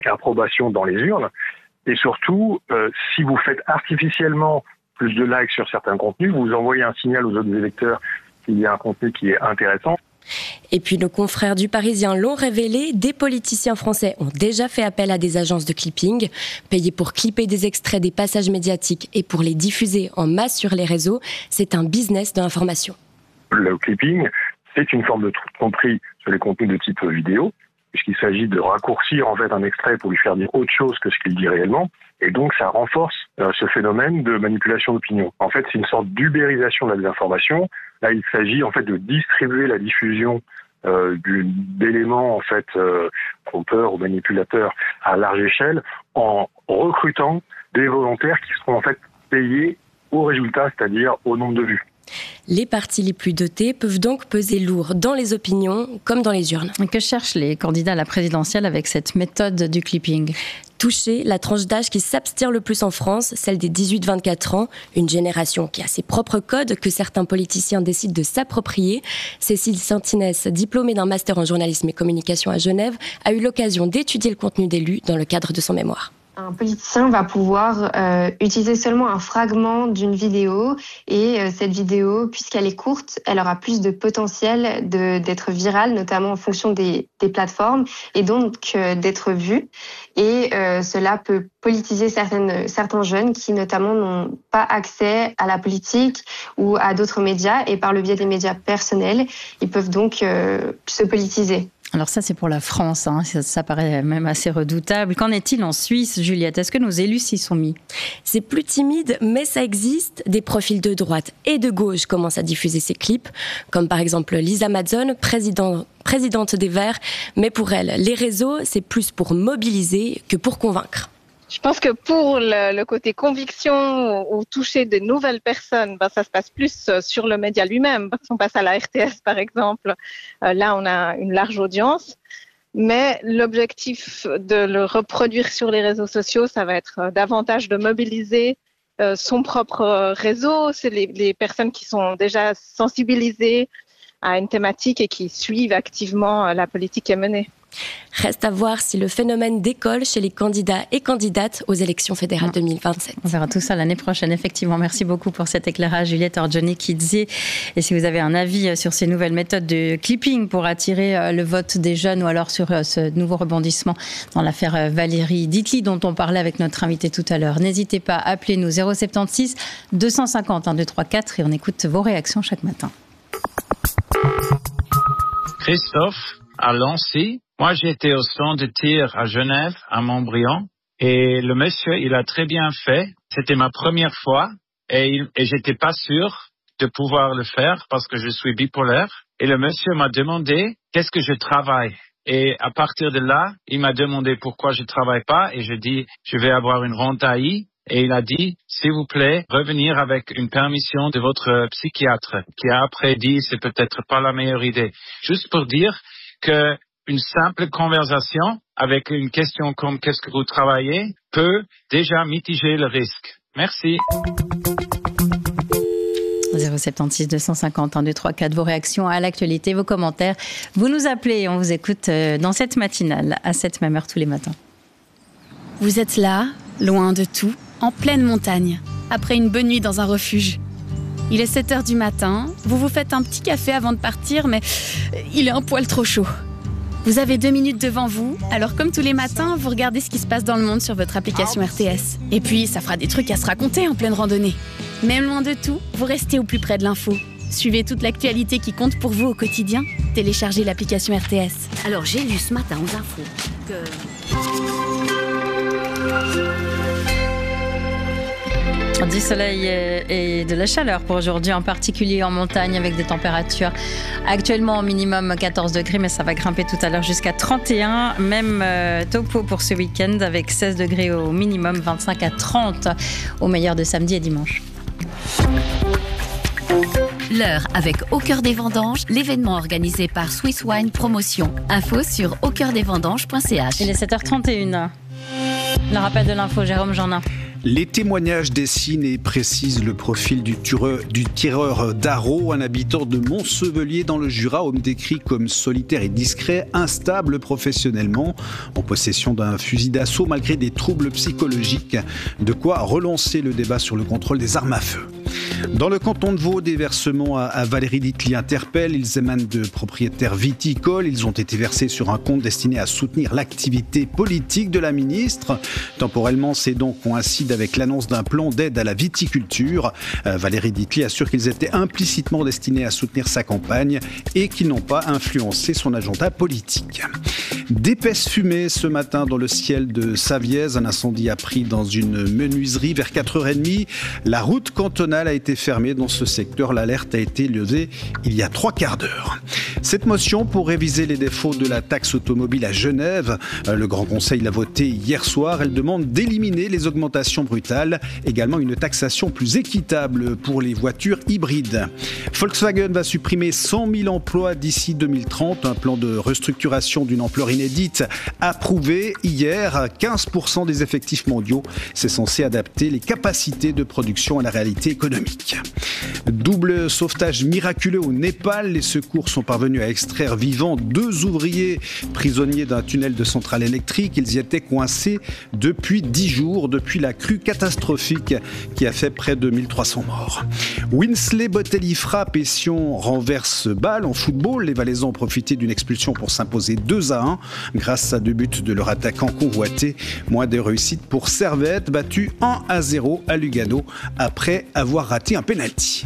approbation dans les urnes. Et surtout, si vous faites artificiellement plus de likes sur certains contenus, vous envoyez un signal aux autres électeurs qu'il y a un contenu qui est intéressant. Et puis nos confrères du Parisien l'ont révélé, des politiciens français ont déjà fait appel à des agences de clipping, payées pour clipper des extraits des passages médiatiques et pour les diffuser en masse sur les réseaux. C'est un business de l'information. Le clipping, c'est une forme de tromperie sur les contenus de type vidéo, puisqu'il s'agit de raccourcir en fait un extrait pour lui faire dire autre chose que ce qu'il dit réellement. Et donc, ça renforce ce phénomène de manipulation d'opinion. En fait, c'est une sorte d'ubérisation de la désinformation. Là, il s'agit en fait de distribuer la diffusion d'éléments en fait trompeurs ou manipulateurs à large échelle en recrutant des volontaires qui seront en fait payés au résultat, c'est-à-dire au nombre de vues. Les partis les plus dotés peuvent donc peser lourd dans les opinions comme dans les urnes. Que cherchent les candidats à la présidentielle avec cette méthode du clipping ? Toucher la tranche d'âge qui s'abstient le plus en France, celle des 18-24 ans, une génération qui a ses propres codes que certains politiciens décident de s'approprier. Cécile Santinès, diplômée d'un master en journalisme et communication à Genève, a eu l'occasion d'étudier le contenu d'élus dans le cadre de son mémoire. Un politicien va pouvoir utiliser seulement un fragment d'une vidéo et cette vidéo, puisqu'elle est courte, elle aura plus de potentiel d'être virale, notamment en fonction des plateformes et donc d'être vue. Et cela peut politiser certains jeunes qui notamment n'ont pas accès à la politique ou à d'autres médias et par le biais des médias personnels, ils peuvent donc se politiser. Alors ça, c'est pour la France, hein. Ça paraît même assez redoutable. Qu'en est-il en Suisse, Juliette ? Est-ce que nos élus s'y sont mis ? C'est plus timide, mais ça existe. Des profils de droite et de gauche commencent à diffuser ces clips, comme par exemple Lisa Mazzone, présidente des Verts. Mais pour elle, les réseaux, c'est plus pour mobiliser que pour convaincre. Je pense que pour le côté conviction ou toucher de nouvelles personnes, ça se passe plus sur le média lui-même. Si on passe à la RTS, par exemple, là, on a une large audience. Mais l'objectif de le reproduire sur les réseaux sociaux, ça va être davantage de mobiliser son propre réseau. C'est les personnes qui sont déjà sensibilisées à une thématique et qui suivent activement la politique qui est menée. Reste à voir si le phénomène décolle chez les candidats et candidates aux élections fédérales 2027. On verra tout ça l'année prochaine, effectivement. Merci beaucoup pour cet éclairage, Juliette Orjoni-Kidze. Et si vous avez un avis sur ces nouvelles méthodes de clipping pour attirer le vote des jeunes ou alors sur ce nouveau rebondissement dans l'affaire Valérie Ditli dont on parlait avec notre invité tout à l'heure, n'hésitez pas, appelez-nous 076 250 1234 et on écoute vos réactions chaque matin. Christophe a lancé. Moi, j'étais au centre de tir à Genève, à Montbriand, et le monsieur, il a très bien fait. C'était ma première fois, et j'étais pas sûr de pouvoir le faire parce que je suis bipolaire. Et le monsieur m'a demandé qu'est-ce que je travaille. Et à partir de là, il m'a demandé pourquoi je travaille pas, et je dis je vais avoir une rente AI. Et il a dit, s'il vous plaît, revenir avec une permission de votre psychiatre, qui a après dit c'est peut-être pas la meilleure idée. Juste pour dire que une simple conversation avec une question comme qu'est-ce que vous travaillez peut déjà mitiger le risque. Merci. 076 250 1234, vos réactions à l'actualité, vos commentaires. Vous nous appelez, on vous écoute dans cette matinale à cette même heure tous les matins. Vous êtes là, loin de tout, en pleine montagne, après une bonne nuit dans un refuge. Il est 7h du matin, vous vous faites un petit café avant de partir, mais il est un poil trop chaud. Vous avez 2 minutes devant vous, alors comme tous les matins, vous regardez ce qui se passe dans le monde sur votre application RTS. Et puis, ça fera des trucs à se raconter en pleine randonnée. Même loin de tout, vous restez au plus près de l'info. Suivez toute l'actualité qui compte pour vous au quotidien. Téléchargez l'application RTS. Alors, j'ai lu ce matin aux infos que... Du soleil et de la chaleur pour aujourd'hui, en particulier en montagne avec des températures actuellement au minimum 14 degrés, mais ça va grimper tout à l'heure jusqu'à 31. Même topo pour ce week-end avec 16 degrés au minimum, 25 à 30 au meilleur de samedi et dimanche. L'heure avec Au Cœur des Vendanges, l'événement organisé par Swiss Wine Promotion. Info sur aucoeurdesvendanges.ch. Il est 7h31. Le rappel de l'info, Jérôme Jeannin. Les témoignages dessinent et précisent le profil du tireur d'Arrault, un habitant de Montsevelier dans le Jura, homme décrit comme solitaire et discret, instable professionnellement, en possession d'un fusil d'assaut malgré des troubles psychologiques. De quoi relancer le débat sur le contrôle des armes à feu. Dans le canton de Vaud, des versements à Valérie Ditely interpellent. Ils émanent de propriétaires viticoles. Ils ont été versés sur un compte destiné à soutenir l'activité politique de la ministre. Temporellement, c'est donc coïncide avec l'annonce d'un plan d'aide à la viticulture. Valérie Ditely assure qu'ils étaient implicitement destinés à soutenir sa campagne et qu'ils n'ont pas influencé son agenda politique. D'épaisses fumées ce matin dans le ciel de Savièse. Un incendie a pris dans une menuiserie vers 4h30. La route cantonale a été fermée dans ce secteur. L'alerte a été levée il y a 3/4 d'heure. Cette motion pour réviser les défauts de la taxe automobile à Genève, le Grand Conseil l'a votée hier soir. Elle demande d'éliminer les augmentations brutales, également une taxation plus équitable pour les voitures hybrides. Volkswagen va supprimer 100 000 emplois d'ici 2030, un plan de restructuration d'une ampleur inédite approuvé hier. 15% des effectifs mondiaux, c'est censé adapter les capacités de production à la réalité économique. Double sauvetage miraculeux au Népal, les secours sont parvenus à extraire vivants 2 ouvriers prisonniers d'un tunnel de centrale électrique. Ils y étaient coincés depuis 10 jours, depuis la crue catastrophique qui a fait près de 1300 morts. Winsley Botelli frappe et Sion renverse balle en football. Les Valaisans ont profité d'une expulsion pour s'imposer 2-1 grâce à 2 buts de leur attaquant convoité. Moins de réussite pour Servette, battu 1-0 à Lugano après avoir raté un pénalty.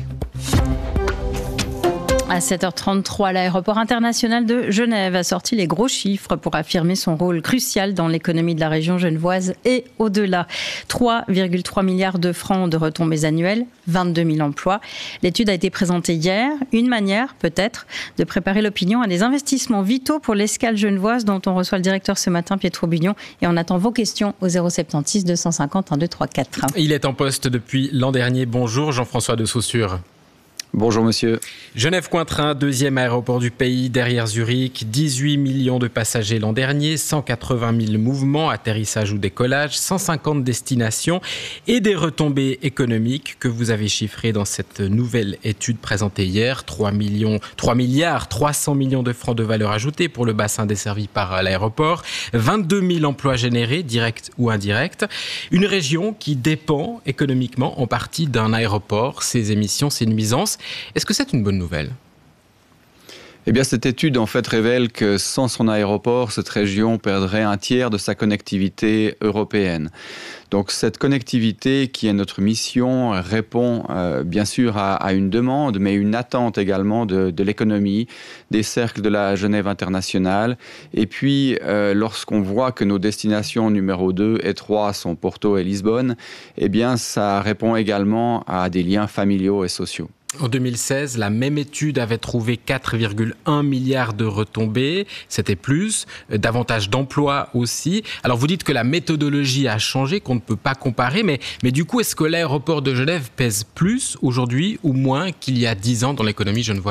À 7h33, l'aéroport international de Genève a sorti les gros chiffres pour affirmer son rôle crucial dans l'économie de la région genevoise et au-delà. 3,3 milliards de francs de retombées annuelles, 22 000 emplois. L'étude a été présentée hier. Une manière, peut-être, de préparer l'opinion à des investissements vitaux pour l'escale genevoise dont on reçoit le directeur ce matin, Pietro Bugnon. Et on attend vos questions au 076 250 1234. Il est en poste depuis l'an dernier. Bonjour Jean-François de Saussure. Bonjour monsieur. Genève-Cointrin, 2e aéroport du pays derrière Zurich, 18 millions de passagers l'an dernier, 180 000 mouvements, atterrissage ou décollage, 150 destinations et des retombées économiques que vous avez chiffrées dans cette nouvelle étude présentée hier, 3 milliards 300 millions de francs de valeur ajoutée pour le bassin desservi par l'aéroport, 22 000 emplois générés, directs ou indirects, une région qui dépend économiquement en partie d'un aéroport, ses émissions, ses nuisances. Est-ce que c'est une bonne nouvelle ? Eh bien, cette étude, en fait, révèle que sans son aéroport, cette région perdrait 1/3 de sa connectivité européenne. Donc, cette connectivité, qui est notre mission, répond bien sûr à une demande, mais une attente également de l'économie, des cercles de la Genève internationale. Et puis, lorsqu'on voit que nos destinations numéro 2 et 3 sont Porto et Lisbonne, eh bien, ça répond également à des liens familiaux et sociaux. En 2016, la même étude avait trouvé 4,1 milliards de retombées. C'était plus, davantage d'emplois aussi. Alors vous dites que la méthodologie a changé, qu'on ne peut pas comparer, mais du coup, est-ce que l'aéroport de Genève pèse plus aujourd'hui ou moins qu'il y a 10 ans dans l'économie genevoise ?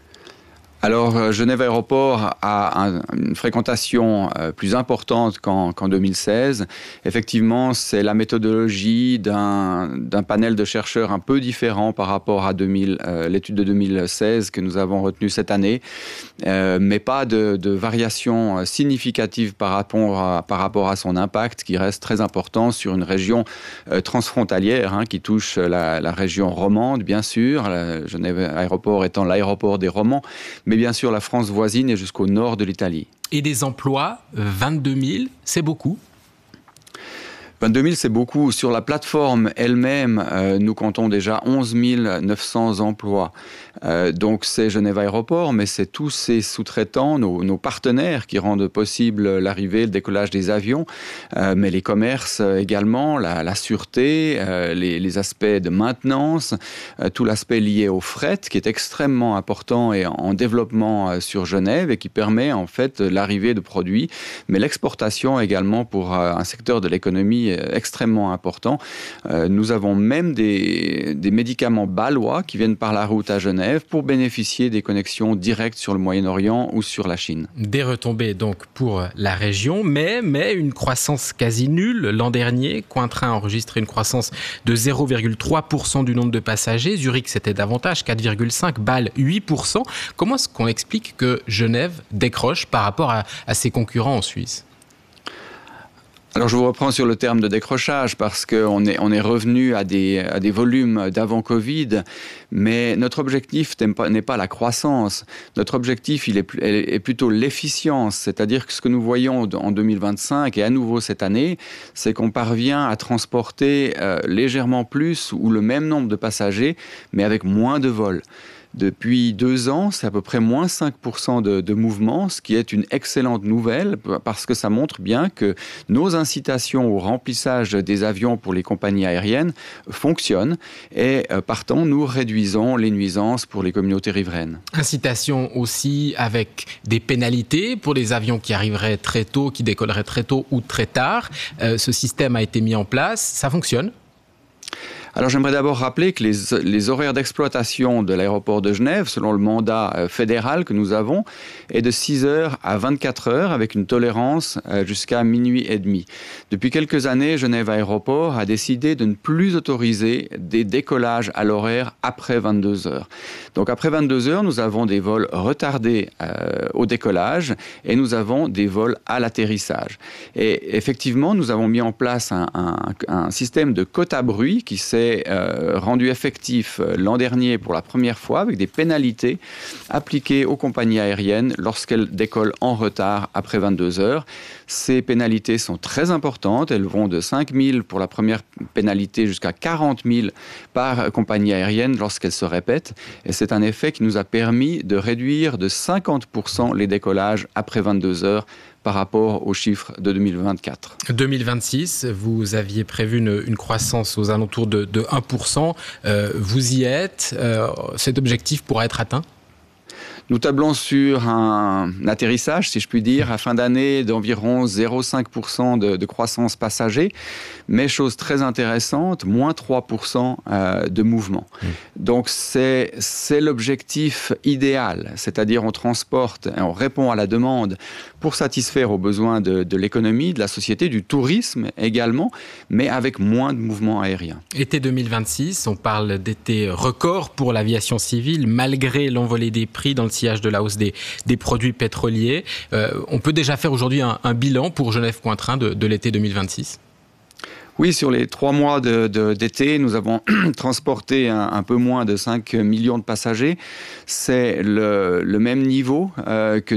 Alors, Genève Aéroport a une fréquentation plus importante qu'en 2016. Effectivement, c'est la méthodologie d'un panel de chercheurs un peu différent par rapport à l'étude de 2016 que nous avons retenue cette année, mais pas de variation significative par rapport à son impact, qui reste très important sur une région transfrontalière qui touche la région romande, bien sûr, Genève Aéroport étant l'aéroport des Romans, mais bien sûr la France voisine et jusqu'au nord de l'Italie. Et des emplois, 22 000, c'est beaucoup ? 22 000, c'est beaucoup. Sur la plateforme elle-même, nous comptons déjà 11 900 emplois. Donc c'est Genève Aéroport, mais c'est tous ces sous-traitants, nos partenaires qui rendent possible l'arrivée, le décollage des avions, mais les commerces également, la sûreté, les aspects de maintenance, tout l'aspect lié au fret qui est extrêmement important et en développement sur Genève et qui permet en fait l'arrivée de produits, mais l'exportation également pour un secteur de l'économie extrêmement important. Nous avons même des médicaments bâlois qui viennent par la route à Genève pour bénéficier des connexions directes sur le Moyen-Orient ou sur la Chine. Des retombées donc pour la région, mais une croissance quasi nulle. L'an dernier, Cointrin a enregistré une croissance de 0,3% du nombre de passagers. Zurich, c'était davantage, 4,5%, Bâle, 8%. Comment est-ce qu'on explique que Genève décroche par rapport à ses concurrents en Suisse ? Alors je vous reprends sur le terme de décrochage parce qu'on est revenu à des volumes d'avant Covid, mais notre objectif n'est pas la croissance. Notre objectif est plutôt l'efficience, c'est-à-dire que ce que nous voyons en 2025 et à nouveau cette année, c'est qu'on parvient à transporter légèrement plus ou le même nombre de passagers, mais avec moins de vols. Depuis 2 ans, c'est à peu près moins 5% de mouvement, ce qui est une excellente nouvelle parce que ça montre bien que nos incitations au remplissage des avions pour les compagnies aériennes fonctionnent et partant, nous réduisons les nuisances pour les communautés riveraines. Incitation aussi avec des pénalités pour les avions qui arriveraient très tôt, qui décolleraient très tôt ou très tard. Ce système a été mis en place, ça fonctionne ? Alors j'aimerais d'abord rappeler que les horaires d'exploitation de l'aéroport de Genève, selon le mandat fédéral que nous avons, est de 6h à 24h avec une tolérance jusqu'à minuit et demi. Depuis quelques années, Genève Aéroport a décidé de ne plus autoriser des décollages à l'horaire après 22h. Donc après 22h, nous avons des vols retardés au décollage et nous avons des vols à l'atterrissage. Et effectivement, nous avons mis en place un système de quota bruit qui s'est rendu effectif l'an dernier pour la première fois avec des pénalités appliquées aux compagnies aériennes lorsqu'elles décollent en retard après 22 heures. Ces pénalités sont très importantes. Elles vont de 5 000 pour la première pénalité jusqu'à 40 000 par compagnie aérienne lorsqu'elles se répètent. Et c'est un effet qui nous a permis de réduire de 50% les décollages après 22 heures par rapport aux chiffres de 2024. 2026, vous aviez prévu une croissance aux alentours de 1%. Vous y êtes. Cet objectif pourra être atteint ? Nous tablons sur un atterrissage, si je puis dire, à fin d'année d'environ 0,5% de croissance passager, mais chose très intéressante, moins 3% de mouvement. Donc c'est l'objectif idéal, c'est-à-dire on transporte, on répond à la demande pour satisfaire aux besoins de l'économie, de la société, du tourisme également, mais avec moins de mouvements aériens. Été 2026, on parle d'été record pour l'aviation civile, malgré l'envolée des prix dans le sillage de la hausse des produits pétroliers. On peut déjà faire aujourd'hui un bilan pour Genève-Cointrin de l'été 2026 ? Oui, sur les 3 mois d'été, nous avons transporté un peu moins de 5 millions de passagers. C'est le même niveau que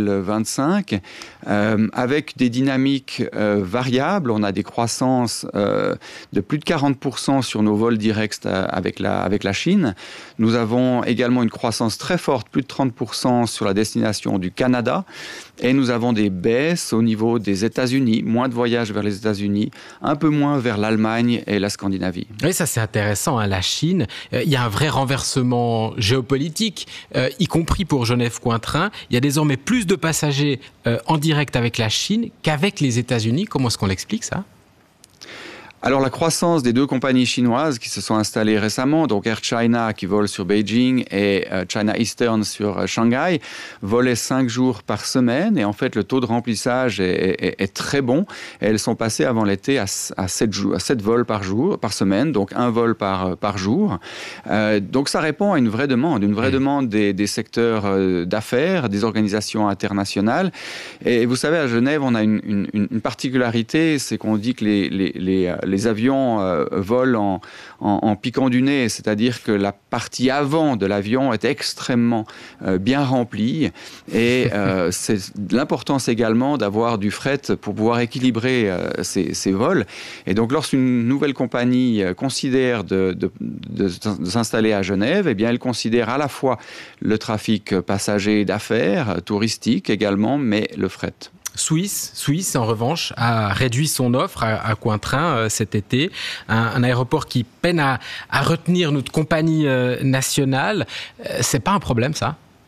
2025, avec des dynamiques variables. On a des croissances de plus de 40% sur nos vols directs avec la Chine. Nous avons également une croissance très forte, plus de 30% sur la destination du Canada. Et nous avons des baisses au niveau des États-Unis, moins de voyages vers les États-Unis, un peu moins vers l'Allemagne et la Scandinavie. Oui, ça c'est intéressant, hein, la Chine. Il y a un vrai renversement géopolitique, y compris pour Genève-Cointrin. Il y a désormais plus de passagers en direct avec la Chine qu'avec les États-Unis. Comment est-ce qu'on l'explique ça ? Alors la croissance des 2 compagnies chinoises qui se sont installées récemment, donc Air China qui vole sur Beijing et China Eastern sur Shanghai, volaient 5 jours par semaine et en fait le taux de remplissage est très bon. Et elles sont passées avant l'été à 7 vols par semaine, donc 1 vol par jour. Donc ça répond à une vraie demande des secteurs d'affaires, des organisations internationales. Et vous savez, à Genève, on a une particularité, c'est qu'on dit que les avions volent en piquant du nez, c'est-à-dire que la partie avant de l'avion est extrêmement bien remplie et c'est l'importance également d'avoir du fret pour pouvoir équilibrer ces vols. Et donc lorsqu'une nouvelle compagnie considère de s'installer à Genève, eh bien elle considère à la fois le trafic passager d'affaires, touristique également, mais le fret. Suisse, en revanche, a réduit son offre à Cointrin cet été. Un aéroport qui peine à retenir notre compagnie nationale. C'est pas un problème, ça ?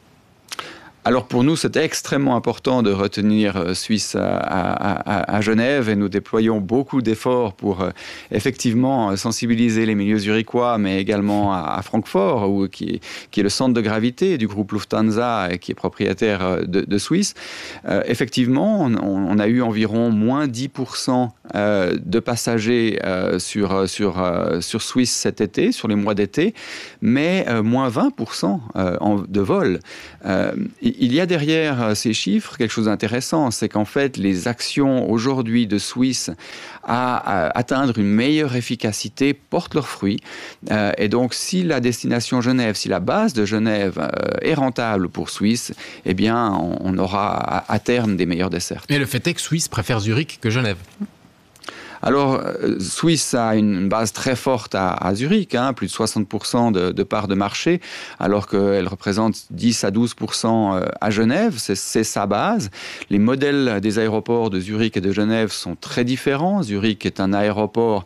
Alors pour nous, c'était extrêmement important de retenir Suisse à Genève et nous déployons beaucoup d'efforts pour effectivement sensibiliser les milieux zurichois, mais également à Francfort, qui est le centre de gravité du groupe Lufthansa et qui est propriétaire de Suisse. Effectivement, on a eu environ moins 10% de passagers sur Suisse cet été, sur les mois d'été, mais moins 20% de vols. Il y a derrière ces chiffres quelque chose d'intéressant, c'est qu'en fait les actions aujourd'hui de Suisse à atteindre une meilleure efficacité portent leurs fruits. Et donc si la destination Genève, si la base de Genève est rentable pour Suisse, eh bien on aura à terme des meilleures dessertes. Et le fait est que Suisse préfère Zurich que Genève. Alors, Suisse a une base très forte à Zurich, plus de 60% de parts de marché, alors qu'elle représente 10 à 12% à Genève, c'est sa base. Les modèles des aéroports de Zurich et de Genève sont très différents. Zurich est un aéroport,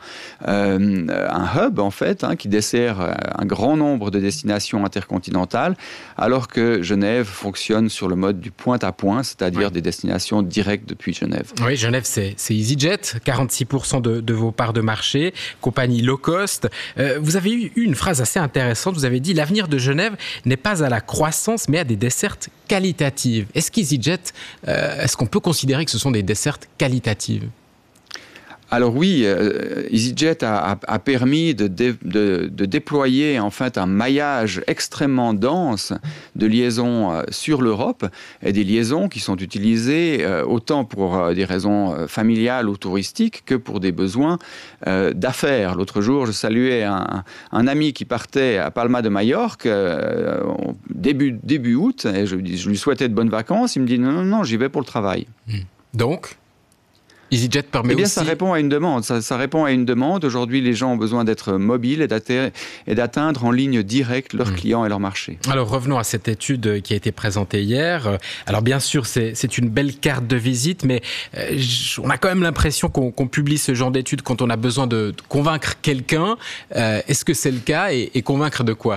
un hub en fait, qui dessert un grand nombre de destinations intercontinentales, alors que Genève fonctionne sur le mode du point à point, c'est-à-dire des destinations directes depuis Genève. Oui, Genève, c'est EasyJet, 46% de vos parts de marché, compagnie low cost. Vous avez eu une phrase assez intéressante, vous avez dit « L'avenir de Genève n'est pas à la croissance, mais à des dessertes qualitatives ». Est-ce qu'EasyJet, est-ce qu'on peut considérer que ce sont des dessertes qualitatives ? Alors oui, EasyJet a permis de déployer en fait un maillage extrêmement dense de liaisons sur l'Europe et des liaisons qui sont utilisées autant pour des raisons familiales ou touristiques que pour des besoins d'affaires. L'autre jour, je saluais un ami qui partait à Palma de Majorque début août et je lui souhaitais de bonnes vacances. Il me dit non, j'y vais pour le travail. Donc EasyJet permet aussi... ça répond à une demande. Ça répond à une demande. Aujourd'hui, les gens ont besoin d'être mobiles et d'atteindre en ligne directe leurs clients et leur marché. Alors, revenons à cette étude qui a été présentée hier. Alors, bien sûr, c'est une belle carte de visite, mais on a quand même l'impression qu'on publie ce genre d'études quand on a besoin de convaincre quelqu'un. Est-ce que c'est le cas et convaincre de quoi ?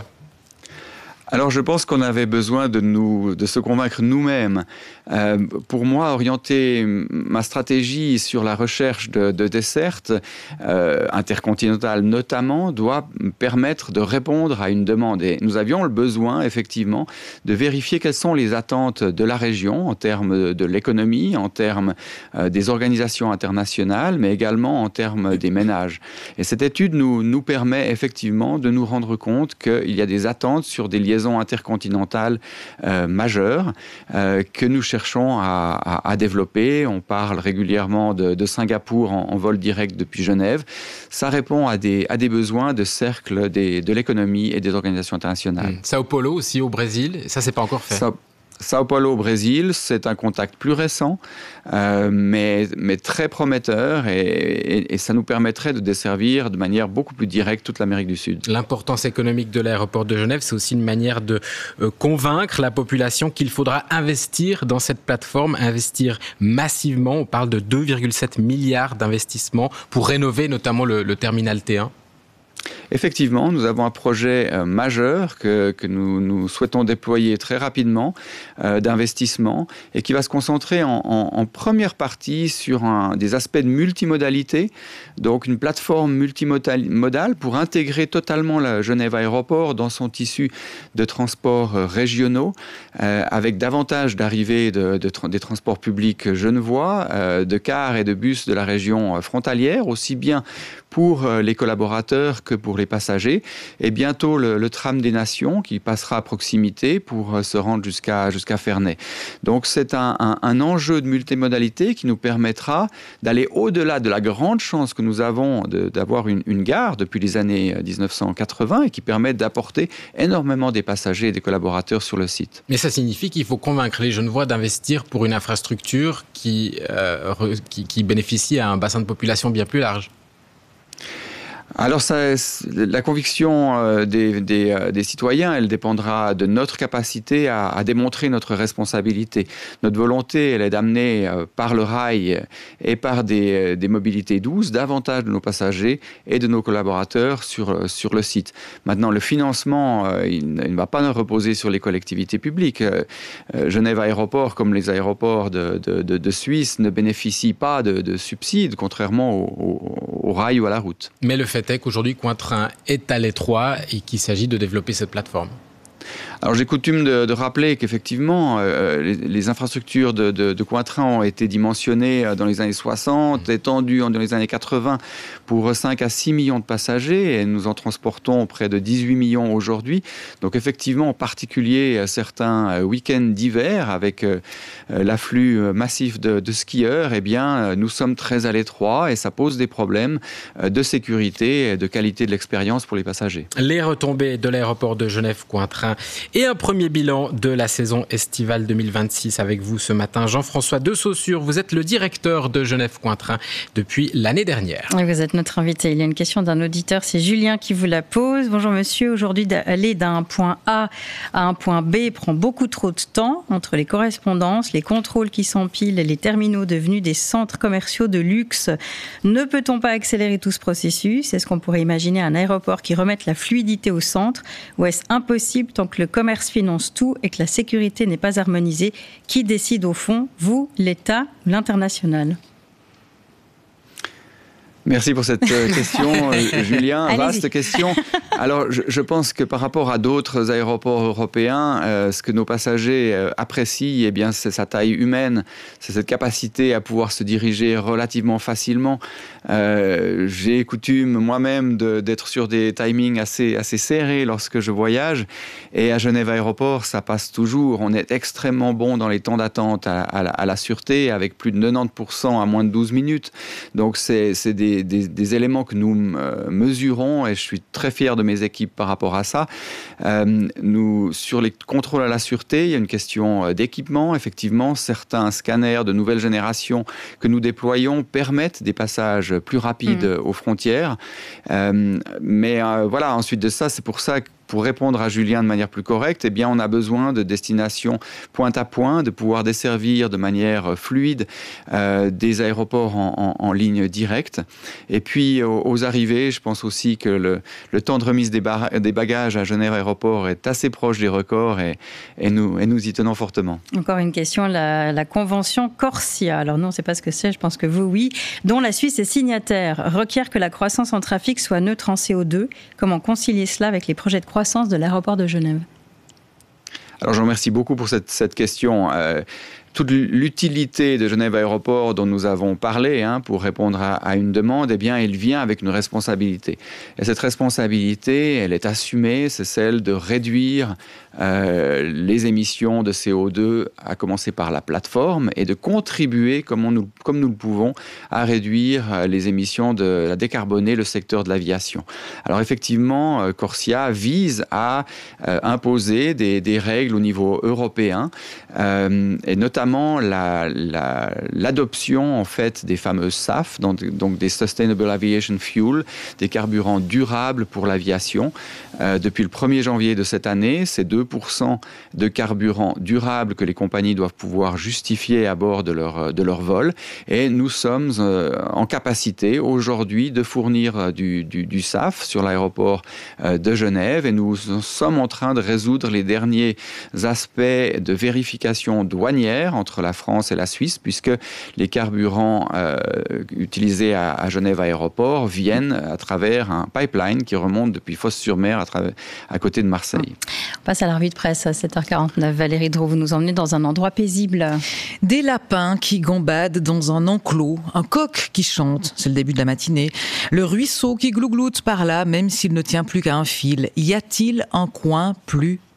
Alors, je pense qu'on avait besoin de se convaincre nous-mêmes. Pour moi, orienter ma stratégie sur la recherche de dessertes intercontinentales notamment doit permettre de répondre à une demande. Et nous avions le besoin, effectivement, de vérifier quelles sont les attentes de la région en termes de l'économie, en termes des organisations internationales, mais également en termes des ménages. Et cette étude nous permet effectivement de nous rendre compte qu'il y a des attentes sur des liaisons intercontinentales majeures que nous cherchons à développer. On parle régulièrement de Singapour en vol direct depuis Genève. Ça répond à des besoins de cercle de l'économie et des organisations internationales. Sao Paulo aussi au Brésil, ça c'est pas encore fait. Sao Paulo au Brésil, c'est un contact plus récent, mais très prometteur et ça nous permettrait de desservir de manière beaucoup plus directe toute l'Amérique du Sud. L'importance économique de l'aéroport de Genève, c'est aussi une manière de convaincre la population qu'il faudra investir dans cette plateforme, investir massivement. On parle de 2,7 milliards d'investissements pour rénover notamment le terminal T1. Effectivement, nous avons un projet majeur que nous souhaitons déployer très rapidement d'investissement et qui va se concentrer en première partie sur des aspects de multimodalité, donc une plateforme multimodale pour intégrer totalement la Genève Aéroport dans son tissu de transports régionaux avec davantage d'arrivées des transports publics genevois, de cars et de bus de la région frontalière, aussi bien pour les collaborateurs que pour les passagers, et bientôt le tram des nations qui passera à proximité pour se rendre jusqu'à Ferney. Donc c'est un enjeu de multimodalité qui nous permettra d'aller au-delà de la grande chance que nous avons d'avoir une gare depuis les années 1980 et qui permet d'apporter énormément des passagers et des collaborateurs sur le site. Mais ça signifie qu'il faut convaincre les Genevois d'investir pour une infrastructure qui bénéficie à un bassin de population bien plus large. Alors, la conviction des citoyens, elle dépendra de notre capacité à démontrer notre responsabilité. Notre volonté, elle est d'amener par le rail et par des mobilités douces davantage de nos passagers et de nos collaborateurs sur le site. Maintenant, le financement, il ne va pas reposer sur les collectivités publiques. Genève Aéroport, comme les aéroports de Suisse, ne bénéficient pas de subsides, contrairement au rail ou à la route. Mais le fait est qu'aujourd'hui, Cointrain est à l'étroit et qu'il s'agit de développer cette plateforme. Alors j'ai coutume de rappeler qu'effectivement, les infrastructures de Cointrain ont été dimensionnées dans les années 60, étendues dans les années 80 pour 5 à 6 millions de passagers et nous en transportons près de 18 millions aujourd'hui. Donc effectivement, en particulier certains week-ends d'hiver avec l'afflux massif de skieurs, eh bien, nous sommes très à l'étroit et ça pose des problèmes de sécurité et de qualité de l'expérience pour les passagers. Les retombées de l'aéroport de Genève-Cointrain et un premier bilan de la saison estivale 2026 avec vous ce matin. Jean-François de Saussure, vous êtes le directeur de Genève-Cointrain depuis l'année dernière. Et vous êtes notre invité. Il y a une question d'un auditeur, c'est Julien qui vous la pose. Bonjour monsieur, aujourd'hui d'aller d'un point A à un point B prend beaucoup trop de temps entre les correspondances, les contrôles qui s'empilent et les terminaux devenus des centres commerciaux de luxe. Ne peut-on pas accélérer tout ce processus ? Est-ce qu'on pourrait imaginer un aéroport qui remette la fluidité au centre ou est-ce impossible tant que le commerce finance tout et que la sécurité n'est pas harmonisée? Qui décide au fond, vous, l'État ou l'international? Merci pour cette question, Julien. Allez-y. Vaste question. Alors, je pense que par rapport à d'autres aéroports européens, ce que nos passagers apprécient, eh bien, c'est sa taille humaine, c'est cette capacité à pouvoir se diriger relativement facilement. J'ai coutume moi-même d'être sur des timings assez serrés lorsque je voyage. Et à Genève Aéroport, ça passe toujours. On est extrêmement bon dans les temps d'attente à la sûreté, avec plus de 90% à moins de 12 minutes. Donc, c'est des éléments que nous mesurons et je suis très fier de mes équipes par rapport à ça. Sur les contrôles à la sûreté, il y a une question d'équipement. Effectivement, certains scanners de nouvelle génération que nous déployons permettent des passages plus rapides aux frontières. Mais voilà, ensuite de ça, c'est pour ça que pour répondre à Julien de manière plus correcte, eh bien, on a besoin de destinations point à point, de pouvoir desservir de manière fluide des aéroports en ligne directe. Et puis, aux arrivées, je pense aussi que le temps de remise des bagages à Genève Aéroport est assez proche des records et nous y tenons fortement. Encore une question, la convention Corsia. Alors non, on ne sait pas ce que c'est, je pense que vous, oui. Dont la Suisse est signataire, requiert que la croissance en trafic soit neutre en CO2. Comment concilier cela avec les projets de croissance de l'aéroport de Genève? Alors, je vous remercie beaucoup pour cette question. Toute l'utilité de Genève Aéroport dont nous avons parlé pour répondre à une demande, eh bien, elle vient avec une responsabilité. Et cette responsabilité, elle est assumée, c'est celle de réduire les émissions de CO2, à commencer par la plateforme, et de contribuer, comme nous le pouvons, à réduire les émissions, à décarboner le secteur de l'aviation. Alors effectivement, Corsia vise à imposer des règles au niveau européen, et notamment l'adoption en fait des fameux SAF, donc des Sustainable Aviation Fuel, des carburants durables pour l'aviation. Depuis le 1er janvier de cette année, c'est 2% de carburant durable que les compagnies doivent pouvoir justifier à bord de leur vol. Et nous sommes en capacité aujourd'hui de fournir du SAF sur l'aéroport de Genève et nous sommes en train de résoudre les derniers aspects de vérification douanière entre la France et la Suisse, puisque les carburants utilisés à Genève Aéroport viennent à travers un pipeline qui remonte depuis Fos-sur-Mer à côté de Marseille. On passe à la revue de presse à 7h49. Valérie Draud, vous nous emmenez dans un endroit paisible. Des lapins qui gambadent dans un enclos, un coq qui chante, c'est le début de la matinée, le ruisseau qui glougloute par là, même s'il ne tient plus qu'à un fil. Y a-t-il un coin plus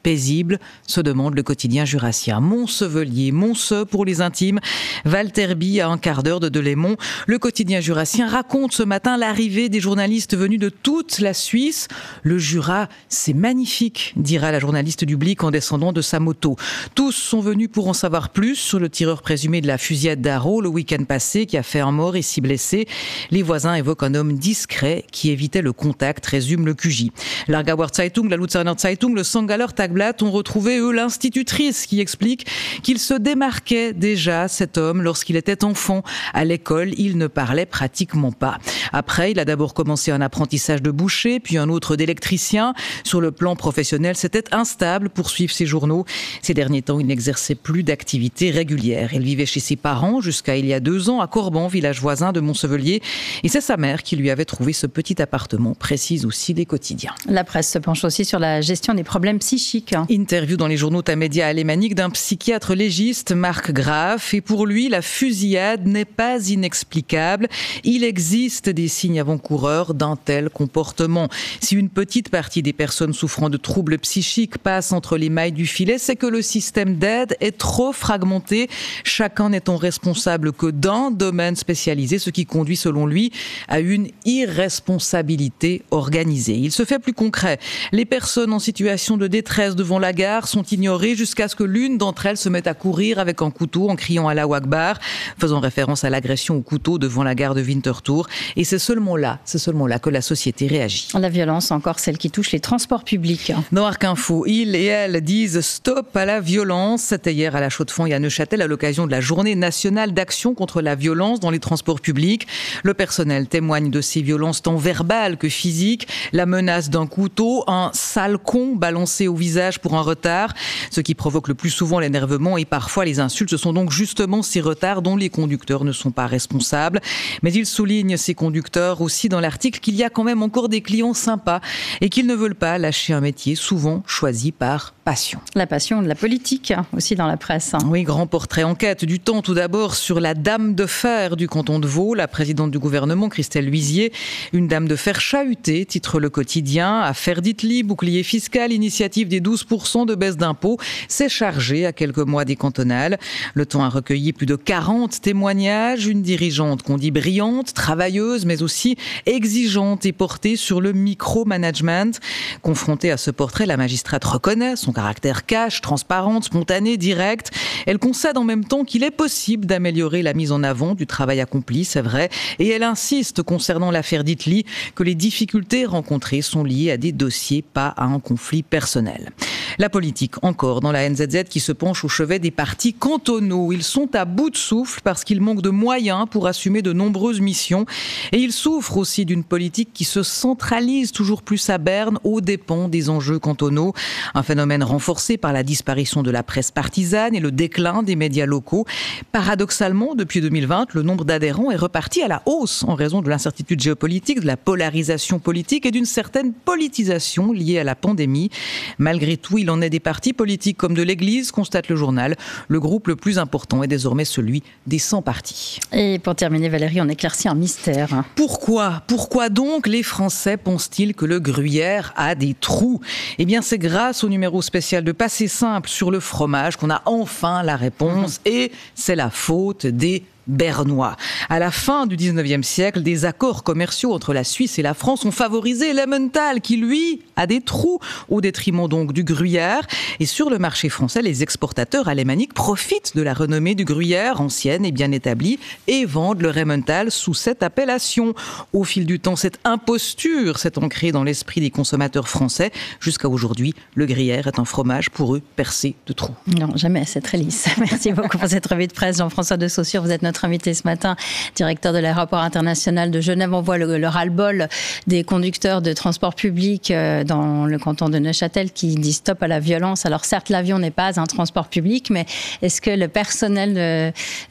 paisible, se demande le quotidien jurassien. Montsevelier, Montseux pour les intimes. Valterby à un quart d'heure de Delémont. Le quotidien jurassien raconte ce matin l'arrivée des journalistes venus de toute la Suisse. Le Jura, c'est magnifique, dira la journaliste du Blick en descendant de sa moto. Tous sont venus pour en savoir plus sur le tireur présumé de la fusillade d'Arro le week-end passé qui a fait un mort et 6 blessés. Les voisins évoquent un homme discret qui évitait le contact, résume le QJ. L'Aargauer Zeitung, la Luzerner Zeitung, le Sangaller Tagblatt ont retrouvé, eux, l'institutrice qui explique qu'il se démarquait déjà, cet homme, lorsqu'il était enfant. À l'école, il ne parlait pratiquement pas. Après, il a d'abord commencé un apprentissage de boucher, puis un autre d'électricien. Sur le plan professionnel, c'était instable pour suivre ses journaux. Ces derniers temps, il n'exerçait plus d'activité régulière. Il vivait chez ses parents jusqu'à il y a 2 ans à Corban, village voisin de Montsevelier. Et c'est sa mère qui lui avait trouvé ce petit appartement, précise aussi les quotidiens. La presse se penche aussi sur la gestion des problèmes psychiques. Interview dans les journaux Tamedia alémaniques d'un psychiatre légiste, Marc Graff. Et pour lui, la fusillade n'est pas inexplicable. Il existe des signes avant-coureurs d'un tel comportement. Si une petite partie des personnes souffrant de troubles psychiques passe entre les mailles du filet, c'est que le système d'aide est trop fragmenté, chacun n'étant responsable que d'un domaine spécialisé, ce qui conduit selon lui à une irresponsabilité organisée. Il se fait plus concret. Les personnes en situation de détresse devant la gare sont ignorées jusqu'à ce que l'une d'entre elles se mette à courir avec un couteau en criant Allahu Akbar, faisant référence à l'agression au couteau devant la gare de Winterthur. Et c'est seulement là que la société réagit. La violence, encore celle qui touche les transports publics. Dans Arc Info, ils et elles disent stop à la violence. C'était hier à la Chaux-de-Fonds et à Neuchâtel à l'occasion de la journée nationale d'action contre la violence dans les transports publics. Le personnel témoigne de ces violences tant verbales que physiques. La menace d'un couteau, un sale con balancé au visage pour un retard. Ce qui provoque le plus souvent l'énervement et parfois les insultes. Ce sont donc justement ces retards dont les conducteurs ne sont pas responsables. Mais il souligne, ces conducteurs, aussi dans l'article, qu'il y a quand même encore des clients sympas et qu'ils ne veulent pas lâcher un métier souvent choisi par passion. La passion de la politique aussi dans la presse. Oui, grand portrait enquête du Temps tout d'abord sur la dame de fer du canton de Vaud, la présidente du gouvernement Christelle Luisier. Une dame de fer chahutée, titre Le Quotidien. Affaire d'Itli, bouclier fiscal, initiative des 12% de baisse d'impôts. C'est chargé à quelques mois des cantonales. Le Temps a recueilli plus de 40 témoignages. Une dirigeante qu'on dit brillante, travailleuse, mais aussi exigeante et portée sur le micro-management. Confrontée à ce portrait, la magistrate reconnaît son caractère cash, transparente, spontanée, directe. Elle concède en même temps qu'il est possible d'améliorer la mise en avant du travail accompli, c'est vrai. Et elle insiste concernant l'affaire d'Itli que les difficultés rencontrées sont liées à des dossiers, pas à un conflit personnel. La politique, encore, dans la NZZ qui se penche au chevet des partis cantonaux. Ils sont à bout de souffle parce qu'ils manquent de moyens pour assumer de nombreuses missions. Et ils souffrent aussi d'une politique qui se centralise toujours plus à Berne aux dépens des enjeux cantonaux. Un phénomène renforcé par la disparition de la presse partisane et le déclin des médias locaux. Paradoxalement, depuis 2020, le nombre d'adhérents est reparti à la hausse en raison de l'incertitude géopolitique, de la polarisation politique et d'une certaine politisation liée à la pandémie. Malgré tout, il en est des partis politiques comme de l'Église, constate le journal. Le groupe le plus important est désormais celui des 100 partis. Et pour terminer, Valérie, on éclaircit un mystère. Pourquoi donc les Français pensent-ils que le gruyère a des trous ? Eh bien, c'est grâce au numéro spécial de Passé Simple sur le fromage qu'on a enfin la réponse. Et c'est la faute des bernois. À la fin du 19e siècle, des accords commerciaux entre la Suisse et la France ont favorisé l'Emmental qui, lui, a des trous au détriment donc du gruyère. Et sur le marché français, les exportateurs alémaniques profitent de la renommée du gruyère, ancienne et bien établie, et vendent le Emmental sous cette appellation. Au fil du temps, cette imposture s'est ancrée dans l'esprit des consommateurs français. Jusqu'à aujourd'hui, le gruyère est un fromage pour eux percé de trous. Non, jamais, c'est très lisse. Merci beaucoup pour cette revue de presse. Jean-François de Saussure, vous êtes notre invité ce matin, directeur de l'aéroport international de Genève. On voit le ras-le-bol des conducteurs de transport public dans le canton de Neuchâtel qui disent stop à la violence. Alors certes, l'avion n'est pas un transport public, mais est-ce que le personnel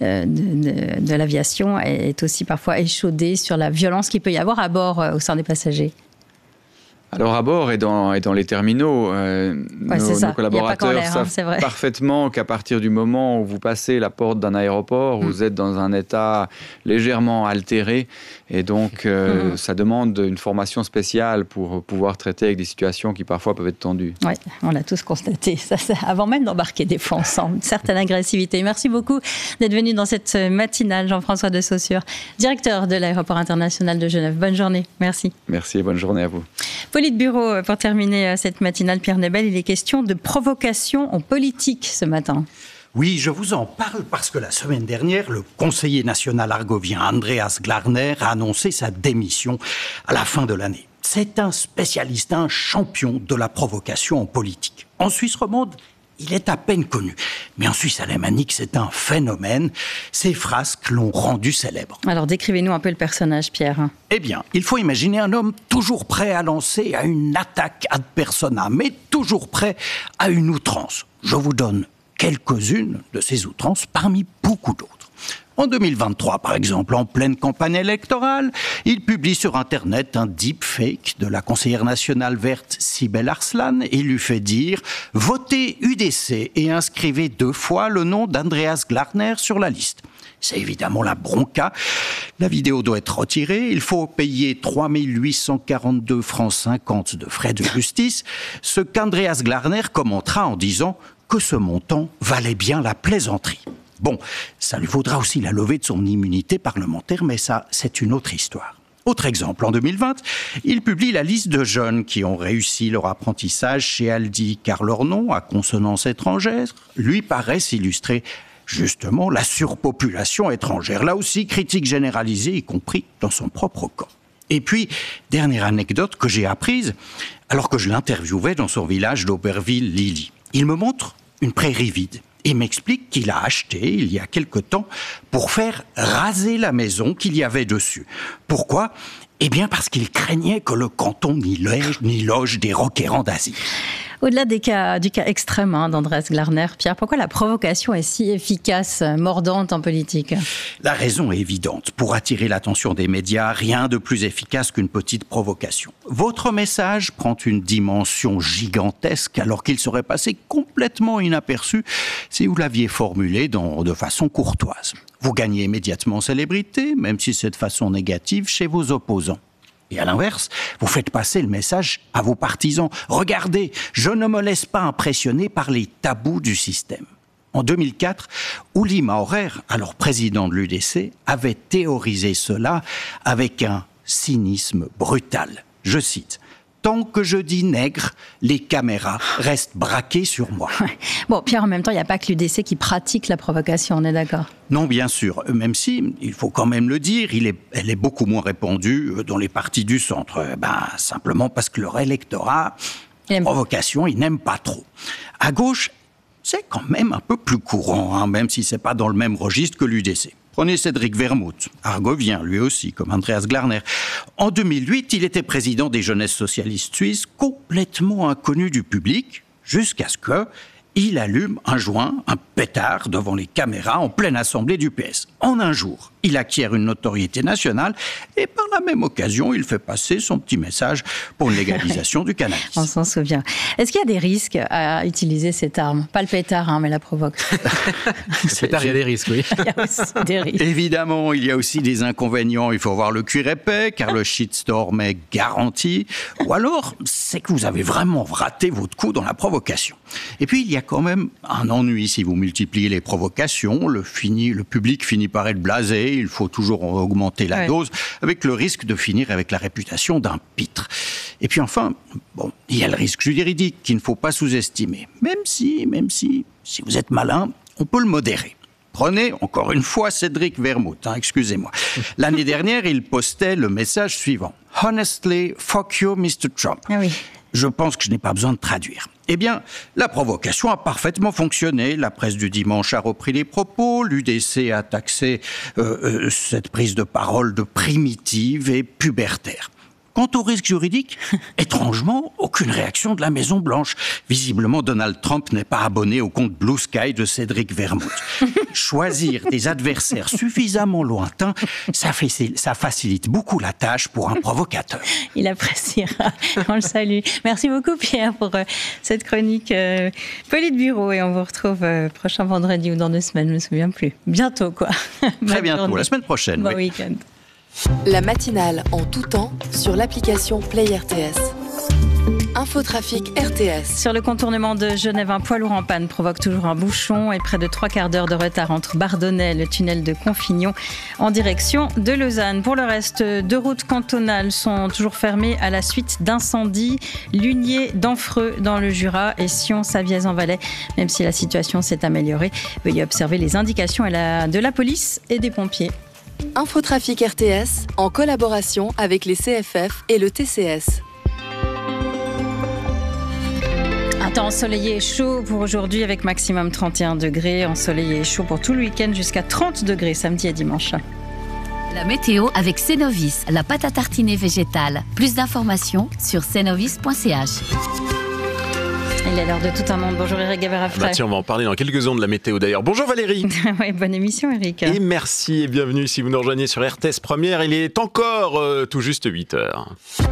de l'aviation est aussi parfois échaudé sur la violence qu'il peut y avoir à bord au sein des passagers ? Alors à bord et dans les terminaux, nos collaborateurs savent parfaitement qu'à partir du moment où vous passez la porte d'un aéroport, vous êtes dans un état légèrement altéré et donc ça demande une formation spéciale pour pouvoir traiter avec des situations qui parfois peuvent être tendues. Oui, on l'a tous constaté, ça, avant même d'embarquer des fois ensemble, une certaine agressivité. Merci beaucoup d'être venu dans cette matinale, Jean-François de Saussure, directeur de l'aéroport international de Genève. Bonne journée, merci. Merci et bonne journée à vous. Politburo, pour terminer cette matinale, Pierre Nebel, il est question de provocation en politique ce matin. Oui, je vous en parle parce que la semaine dernière, le conseiller national argovien Andreas Glarner a annoncé sa démission à la fin de l'année. C'est un spécialiste, un champion de la provocation en politique. En Suisse romande, il est à peine connu. Mais en Suisse alémanique, c'est un phénomène. Ses frasques l'ont rendu célèbre. Alors, décrivez-nous un peu le personnage, Pierre. Eh bien, il faut imaginer un homme toujours prêt à lancer à une attaque ad personam, mais toujours prêt à une outrance. Je vous donne quelques-unes de ces outrances parmi beaucoup d'autres. En 2023, par exemple, en pleine campagne électorale, il publie sur Internet un deepfake de la conseillère nationale verte Sibel Arslan et lui fait dire « Votez UDC et inscrivez 2 fois le nom d'Andreas Glarner sur la liste ». C'est évidemment la bronca. La vidéo doit être retirée. Il faut payer 3 842 francs 50 de frais de justice, ce qu'Andreas Glarner commentera en disant que ce montant valait bien la plaisanterie. Bon, ça lui vaudra aussi la levée de son immunité parlementaire, mais ça, c'est une autre histoire. Autre exemple, en 2020, il publie la liste de jeunes qui ont réussi leur apprentissage chez Aldi, car leur nom, à consonance étrangère, lui paraissent illustrer justement la surpopulation étrangère. Là aussi, critique généralisée, y compris dans son propre camp. Et puis, dernière anecdote que j'ai apprise, alors que je l'interviewais dans son village d'Auberville-Lilly. Il me montre une prairie vide. Et m'explique qu'il a acheté, il y a quelque temps, pour faire raser la maison qu'il y avait dessus. Pourquoi ? Eh bien parce qu'il craignait que le canton n'y loge des requérants d'asile. Au-delà du cas extrême d'Andreas Glarner, Pierre, pourquoi la provocation est si efficace, mordante en politique ? La raison est évidente. Pour attirer l'attention des médias, rien de plus efficace qu'une petite provocation. Votre message prend une dimension gigantesque alors qu'il serait passé complètement inaperçu si vous l'aviez formulé de façon courtoise. Vous gagnez immédiatement en célébrité, même si c'est de façon négative, chez vos opposants. Et à l'inverse, vous faites passer le message à vos partisans. Regardez, je ne me laisse pas impressionner par les tabous du système. En 2004, Uli Maurer, alors président de l'UDC, avait théorisé cela avec un cynisme brutal. Je cite: « Tant que je dis nègre, les caméras restent braquées sur moi. » Bon, Pierre, en même temps, il n'y a pas que l'UDC qui pratique la provocation, on est d'accord ? Non, bien sûr, même si, il faut quand même le dire, elle est beaucoup moins répandue dans les partis du centre. Simplement parce que leur électorat, provocation, ils n'aiment pas trop. À gauche, c'est quand même un peu plus courant, même si c'est pas dans le même registre que l'UDC. Prenez Cédric Vermouth, argovien lui aussi, comme Andreas Glarner. En 2008, il était président des Jeunesses socialistes suisses, complètement inconnu du public, jusqu'à ce qu'il allume un joint, un pétard devant les caméras en pleine assemblée du PS. En un jour, il acquiert une notoriété nationale et par la même occasion, il fait passer son petit message pour une légalisation du cannabis. On s'en souvient. Est-ce qu'il y a des risques à utiliser cette arme ? Pas le pétard, mais la provoque. Le pétard, il y a des risques, oui. Il y a aussi des risques. Évidemment, il y a aussi des inconvénients. Il faut avoir le cuir épais, car le shitstorm est garanti. Ou alors, c'est que vous avez vraiment raté votre coup dans la provocation. Et puis, il y a quand même un ennui si vous multipliez les provocations. Le public finit par être blasé. Il faut toujours augmenter la dose, avec le risque de finir avec la réputation d'un pitre. Et puis enfin, il y a le risque juridique qu'il ne faut pas sous-estimer. Même si vous êtes malin, on peut le modérer. Prenez, encore une fois, Cédric Vermouth, excusez-moi. L'année dernière, il postait le message suivant. « Honestly, fuck you, Mr. Trump. » Ah oui. Je pense que je n'ai pas besoin de traduire. Eh bien, la provocation a parfaitement fonctionné. La presse du dimanche a repris les propos. L'UDC a taxé cette prise de parole de primitive et pubertaire. Quant au risque juridique, étrangement, aucune réaction de la Maison-Blanche. Visiblement, Donald Trump n'est pas abonné au compte Blue Sky de Cédric Vermouth. Choisir des adversaires suffisamment lointains, ça facilite beaucoup la tâche pour un provocateur. Il appréciera. On le salue. Merci beaucoup, Pierre, pour cette chronique Politburo. Et on vous retrouve prochain vendredi ou dans 2 semaines, je ne me souviens plus. Bientôt, quoi. Très bientôt, journée. La semaine prochaine. Bon week-end. La matinale en tout temps sur l'application Play RTS. Infotrafic RTS. Sur le contournement de Genève, un poids lourd en panne provoque toujours un bouchon et près de 3 quarts d'heure de retard entre Bardonnay et le tunnel de Confignon en direction de Lausanne. Pour le reste, 2 routes cantonales sont toujours fermées à la suite d'incendies. Lunier, d'Anfreux dans le Jura et Sion-Savièse en Valais. Même si la situation s'est améliorée, veuillez observer les indications de la police et des pompiers. Infotrafic RTS en collaboration avec les CFF et le TCS. Un temps ensoleillé et chaud pour aujourd'hui avec maximum 31 degrés. Ensoleillé et chaud pour tout le week-end jusqu'à 30 degrés samedi et dimanche. La météo avec Cenovis, la pâte à tartiner végétale. Plus d'informations sur cenovis.ch. Il est l'heure de tout un monde. Bonjour Eric Gavera-Frey. Tiens, on va en parler dans quelques secondes de la météo d'ailleurs. Bonjour Valérie. Oui, bonne émission Eric. Et merci et bienvenue si vous nous rejoignez sur RTS Première. Il est encore tout juste 8h.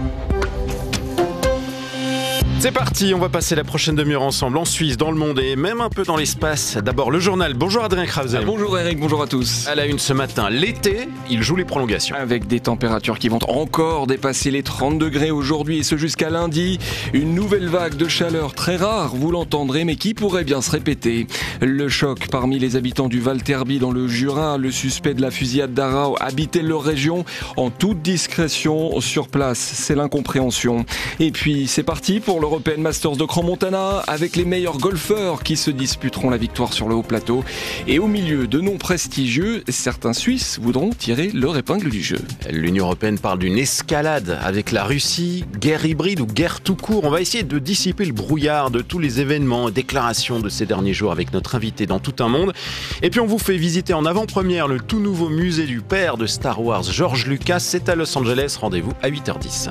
C'est parti, on va passer la prochaine demi-heure ensemble en Suisse, dans le monde et même un peu dans l'espace. D'abord le journal. Bonjour Adrien Krause. Bonjour Eric, bonjour à tous. À la une ce matin, l'été, il joue les prolongations. Avec des températures qui vont encore dépasser les 30 degrés aujourd'hui et ce jusqu'à lundi. Une nouvelle vague de chaleur très rare, vous l'entendrez, mais qui pourrait bien se répéter. Le choc parmi les habitants du Val-Terby dans le Jura. Le suspect de la fusillade d'Arao habitait leur région en toute discrétion sur place. C'est l'incompréhension. Et puis c'est parti pour le European Masters de Crans-Montana avec les meilleurs golfeurs qui se disputeront la victoire sur le haut plateau. Et au milieu de noms prestigieux, certains Suisses voudront tirer leur épingle du jeu. L'Union européenne parle d'une escalade avec la Russie, guerre hybride ou guerre tout court. On va essayer de dissiper le brouillard de tous les événements et déclarations de ces derniers jours avec notre invité dans Tout un monde. Et puis on vous fait visiter en avant-première le tout nouveau musée du père de Star Wars, George Lucas. C'est à Los Angeles, rendez-vous à 8h10.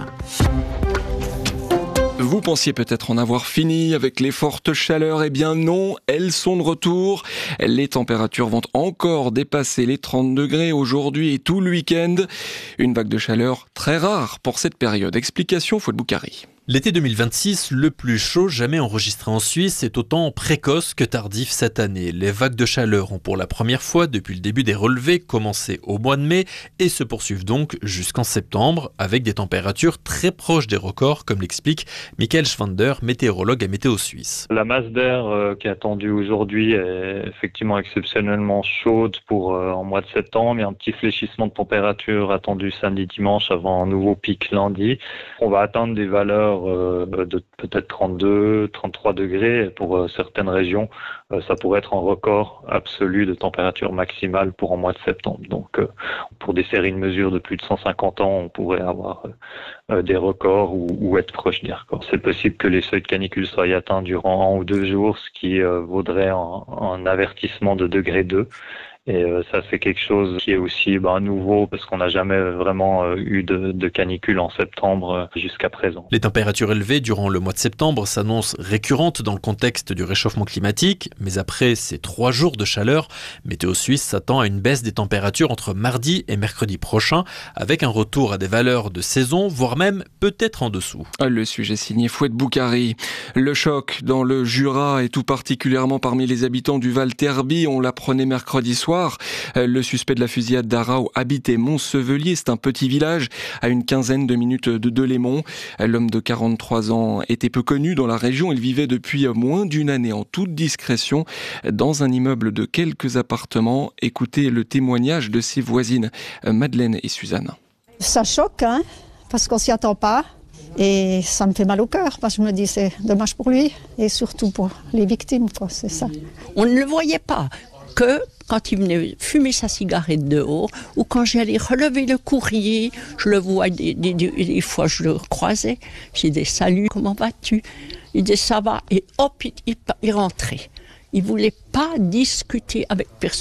Vous pensiez peut-être en avoir fini avec les fortes chaleurs, eh bien non, elles sont de retour. Les températures vont encore dépasser les 30 degrés aujourd'hui et tout le week-end. Une vague de chaleur très rare pour cette période. Explication, Fouad Boukari. L'été 2026, le plus chaud jamais enregistré en Suisse, est autant précoce que tardif cette année. Les vagues de chaleur ont pour la première fois depuis le début des relevés commencé au mois de mai et se poursuivent donc jusqu'en septembre avec des températures très proches des records, comme l'explique Michael Schwander, météorologue à Météo Suisse. La masse d'air qui est attendue aujourd'hui est effectivement exceptionnellement chaude pour en mois de septembre. Il y a un petit fléchissement de température attendu samedi-dimanche avant un nouveau pic lundi. On va atteindre des valeurs de peut-être 32, 33 degrés. Pour certaines régions, ça pourrait être un record absolu de température maximale pour un mois de septembre. Donc, pour des séries de mesures de plus de 150 ans, on pourrait avoir des records ou être proche des records. C'est possible que les seuils de canicule soient atteints durant 1 ou 2 jours, ce qui vaudrait un avertissement de degré 2. Et ça, c'est quelque chose qui est aussi nouveau parce qu'on n'a jamais vraiment eu de canicule en septembre jusqu'à présent. Les températures élevées durant le mois de septembre s'annoncent récurrentes dans le contexte du réchauffement climatique. Mais après ces 3 jours de chaleur, Météo Suisse s'attend à une baisse des températures entre mardi et mercredi prochain, avec un retour à des valeurs de saison, voire même peut-être en dessous. Le sujet signé Fouad Boukari. Le choc dans le Jura et tout particulièrement parmi les habitants du Val-Terby, on l'apprenait mercredi soir. Le suspect de la fusillade d'Arao habitait Montsevelier, c'est un petit village à une quinzaine de minutes de Delémont. L'homme de 43 ans était peu connu dans la région, il vivait depuis moins d'une année en toute discrétion dans un immeuble de quelques appartements. Écoutez le témoignage de ses voisines Madeleine et Suzanne. Ça choque, parce qu'on s'y attend pas. Et ça me fait mal au cœur, parce que je me dis c'est dommage pour lui et surtout pour les victimes, c'est ça. On ne le voyait pas que quand il venait fumer sa cigarette dehors, ou quand j'allais relever le courrier, je le vois, des fois je le croisais, j'ai des saluts, comment vas-tu? Il disait ça va, et hop, il rentrait. Il ne voulait pas discuter avec personne.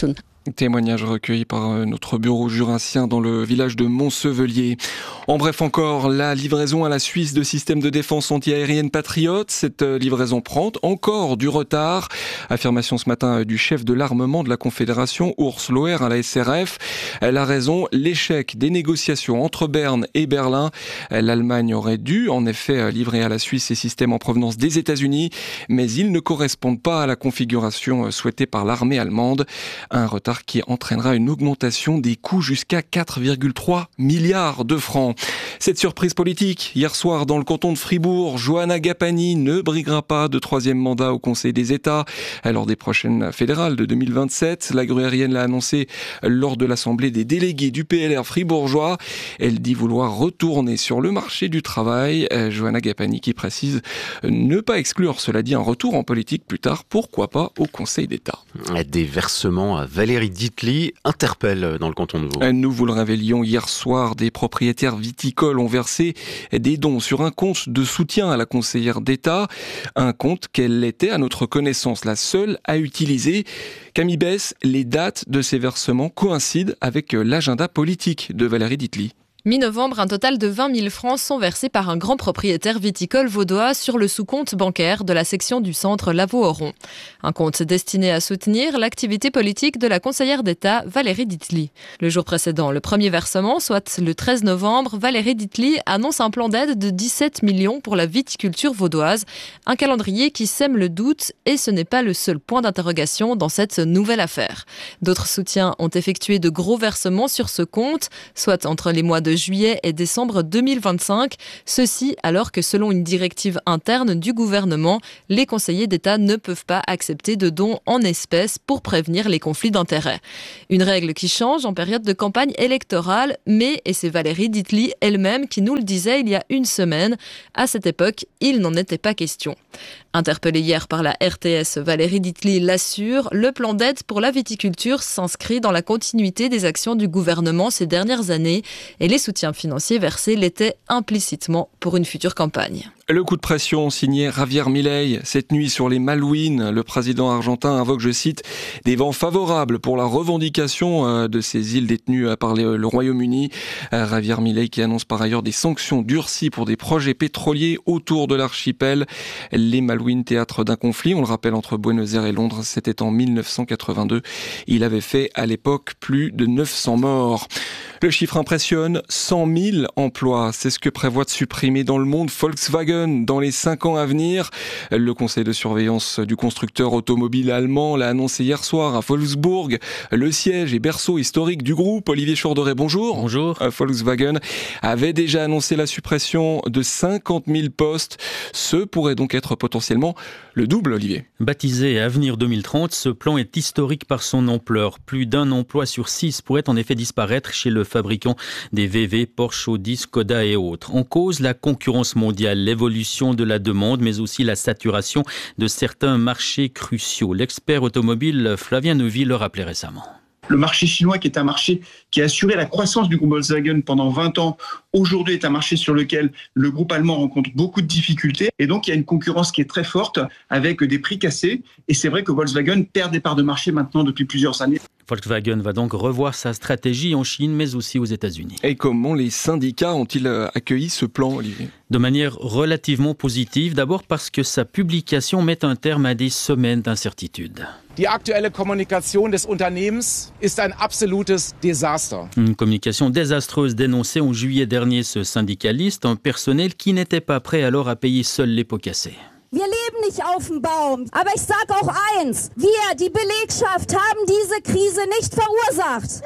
Témoignage recueilli par notre bureau jurassien dans le village de Montsevelier. En bref encore, la livraison à la Suisse de systèmes de défense antiaérienne Patriot. Cette livraison prend encore du retard. Affirmation ce matin du chef de l'armement de la Confédération, Urs Loher, à la SRF. La raison, l'échec des négociations entre Berne et Berlin. L'Allemagne aurait dû en effet livrer à la Suisse ces systèmes en provenance des États-Unis, mais ils ne correspondent pas à la configuration souhaitée par l'armée allemande. Un retard qui entraînera une augmentation des coûts jusqu'à 4,3 milliards de francs. Cette surprise politique, hier soir dans le canton de Fribourg, Johanna Gapani ne briguera pas de troisième mandat au Conseil des États. Lors des prochaines fédérales de 2027, la gruérienne l'a annoncé lors de l'Assemblée des délégués du PLR fribourgeois. Elle dit vouloir retourner sur le marché du travail. Johanna Gapani qui précise ne pas exclure, cela dit, un retour en politique plus tard, pourquoi pas au Conseil d'État. Des versements à Valérie Ditli interpellent dans le canton de Vaud. Nous vous le révélions hier soir, des propriétaires viticoles ont versé des dons sur un compte de soutien à la conseillère d'État. Un compte qu'elle était, à notre connaissance, la seule à utiliser. Camille Bess, les dates de ces versements coïncident avec l'agenda politique de Valérie Ditli. Mi-novembre, un total de 20 000 francs sont versés par un grand propriétaire viticole vaudois sur le sous-compte bancaire de la section du centre Lavaux-Oron. Un compte destiné à soutenir l'activité politique de la conseillère d'État Valérie Ditli. Le jour précédent, le premier versement, soit le 13 novembre, Valérie Ditli annonce un plan d'aide de 17 millions pour la viticulture vaudoise. Un calendrier qui sème le doute et ce n'est pas le seul point d'interrogation dans cette nouvelle affaire. D'autres soutiens ont effectué de gros versements sur ce compte, soit entre les mois de juillet et décembre 2025. Ceci alors que selon une directive interne du gouvernement, les conseillers d'État ne peuvent pas accepter de dons en espèces pour prévenir les conflits d'intérêts. Une règle qui change en période de campagne électorale, mais, et c'est Valérie Ditli elle-même qui nous le disait il y a une semaine, à cette époque, il n'en était pas question. Interpellée hier par la RTS, Valérie Ditli l'assure, le plan d'aide pour la viticulture s'inscrit dans la continuité des actions du gouvernement ces dernières années et les soutiens financiers versés l'étaient implicitement pour une future campagne. Le coup de pression signé Javier Milei. Cette nuit sur les Malouines, le président argentin invoque, je cite, des vents favorables pour la revendication de ces îles détenues par le Royaume-Uni. Javier Milei qui annonce par ailleurs des sanctions durcies pour des projets pétroliers autour de l'archipel. Les Malouines, théâtre d'un conflit, on le rappelle, entre Buenos Aires et Londres, c'était en 1982. Il avait fait à l'époque plus de 900 morts. Le chiffre impressionne, 100 000 emplois. C'est ce que prévoit de supprimer dans le monde Volkswagen dans les 5 ans à venir. Le conseil de surveillance du constructeur automobile allemand l'a annoncé hier soir à Wolfsburg. Le siège et berceau historique du groupe. Olivier Chourderet, bonjour. Bonjour. Volkswagen avait déjà annoncé la suppression de 50 000 postes. Ce pourrait donc être potentiellement le double, Olivier. Baptisé Avenir 2030, ce plan est historique par son ampleur. Plus d'un emploi sur 6 pourrait en effet disparaître chez le fabricant des VW, Porsche, Audi, Skoda et autres. En cause, la concurrence mondiale, l'évolution de la demande, mais aussi la saturation de certains marchés cruciaux. L'expert automobile Flavien Neuville le rappelait récemment. Le marché chinois, qui est un marché qui a assuré la croissance du groupe Volkswagen pendant 20 ans, aujourd'hui est un marché sur lequel le groupe allemand rencontre beaucoup de difficultés. Et donc, il y a une concurrence qui est très forte avec des prix cassés. Et c'est vrai que Volkswagen perd des parts de marché maintenant depuis plusieurs années. Volkswagen va donc revoir sa stratégie en Chine, mais aussi aux États-Unis. Et comment les syndicats ont-ils accueilli ce plan, Olivier ? De manière relativement positive, d'abord parce que sa publication met un terme à des semaines d'incertitude. Die aktuelle Kommunikation des Unternehmens ist ein absolutes Desaster. Une communication désastreuse dénoncée en juillet dernier ce syndicaliste, un personnel qui n'était pas prêt alors à payer seul les pots cassés. Wir leben nicht auf dem Baum, aber ich sage auch eins, wir, die Belegschaft, haben diese Krise nicht verursacht.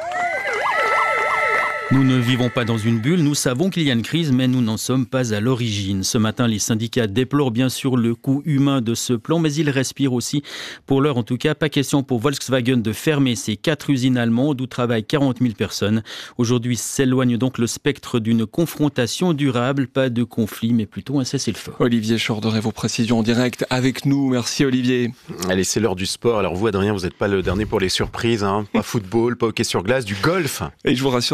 Nous ne vivons pas dans une bulle, nous savons qu'il y a une crise, mais nous n'en sommes pas à l'origine. Ce matin, les syndicats déplorent bien sûr le coût humain de ce plan, mais ils respirent aussi. Pour l'heure, en tout cas, pas question pour Volkswagen de fermer ses 4 usines allemandes où travaillent 40 000 personnes. Aujourd'hui, s'éloigne donc le spectre d'une confrontation durable, pas de conflit, mais plutôt un cessez-le-feu. Olivier Chourderet, vos précisions en direct avec nous. Merci Olivier. Allez, c'est l'heure du sport. Alors vous, Adrien, vous n'êtes pas le dernier pour les surprises. Pas football, pas hockey sur glace, du golf. Et je vous rassure, ça n'a rien à voir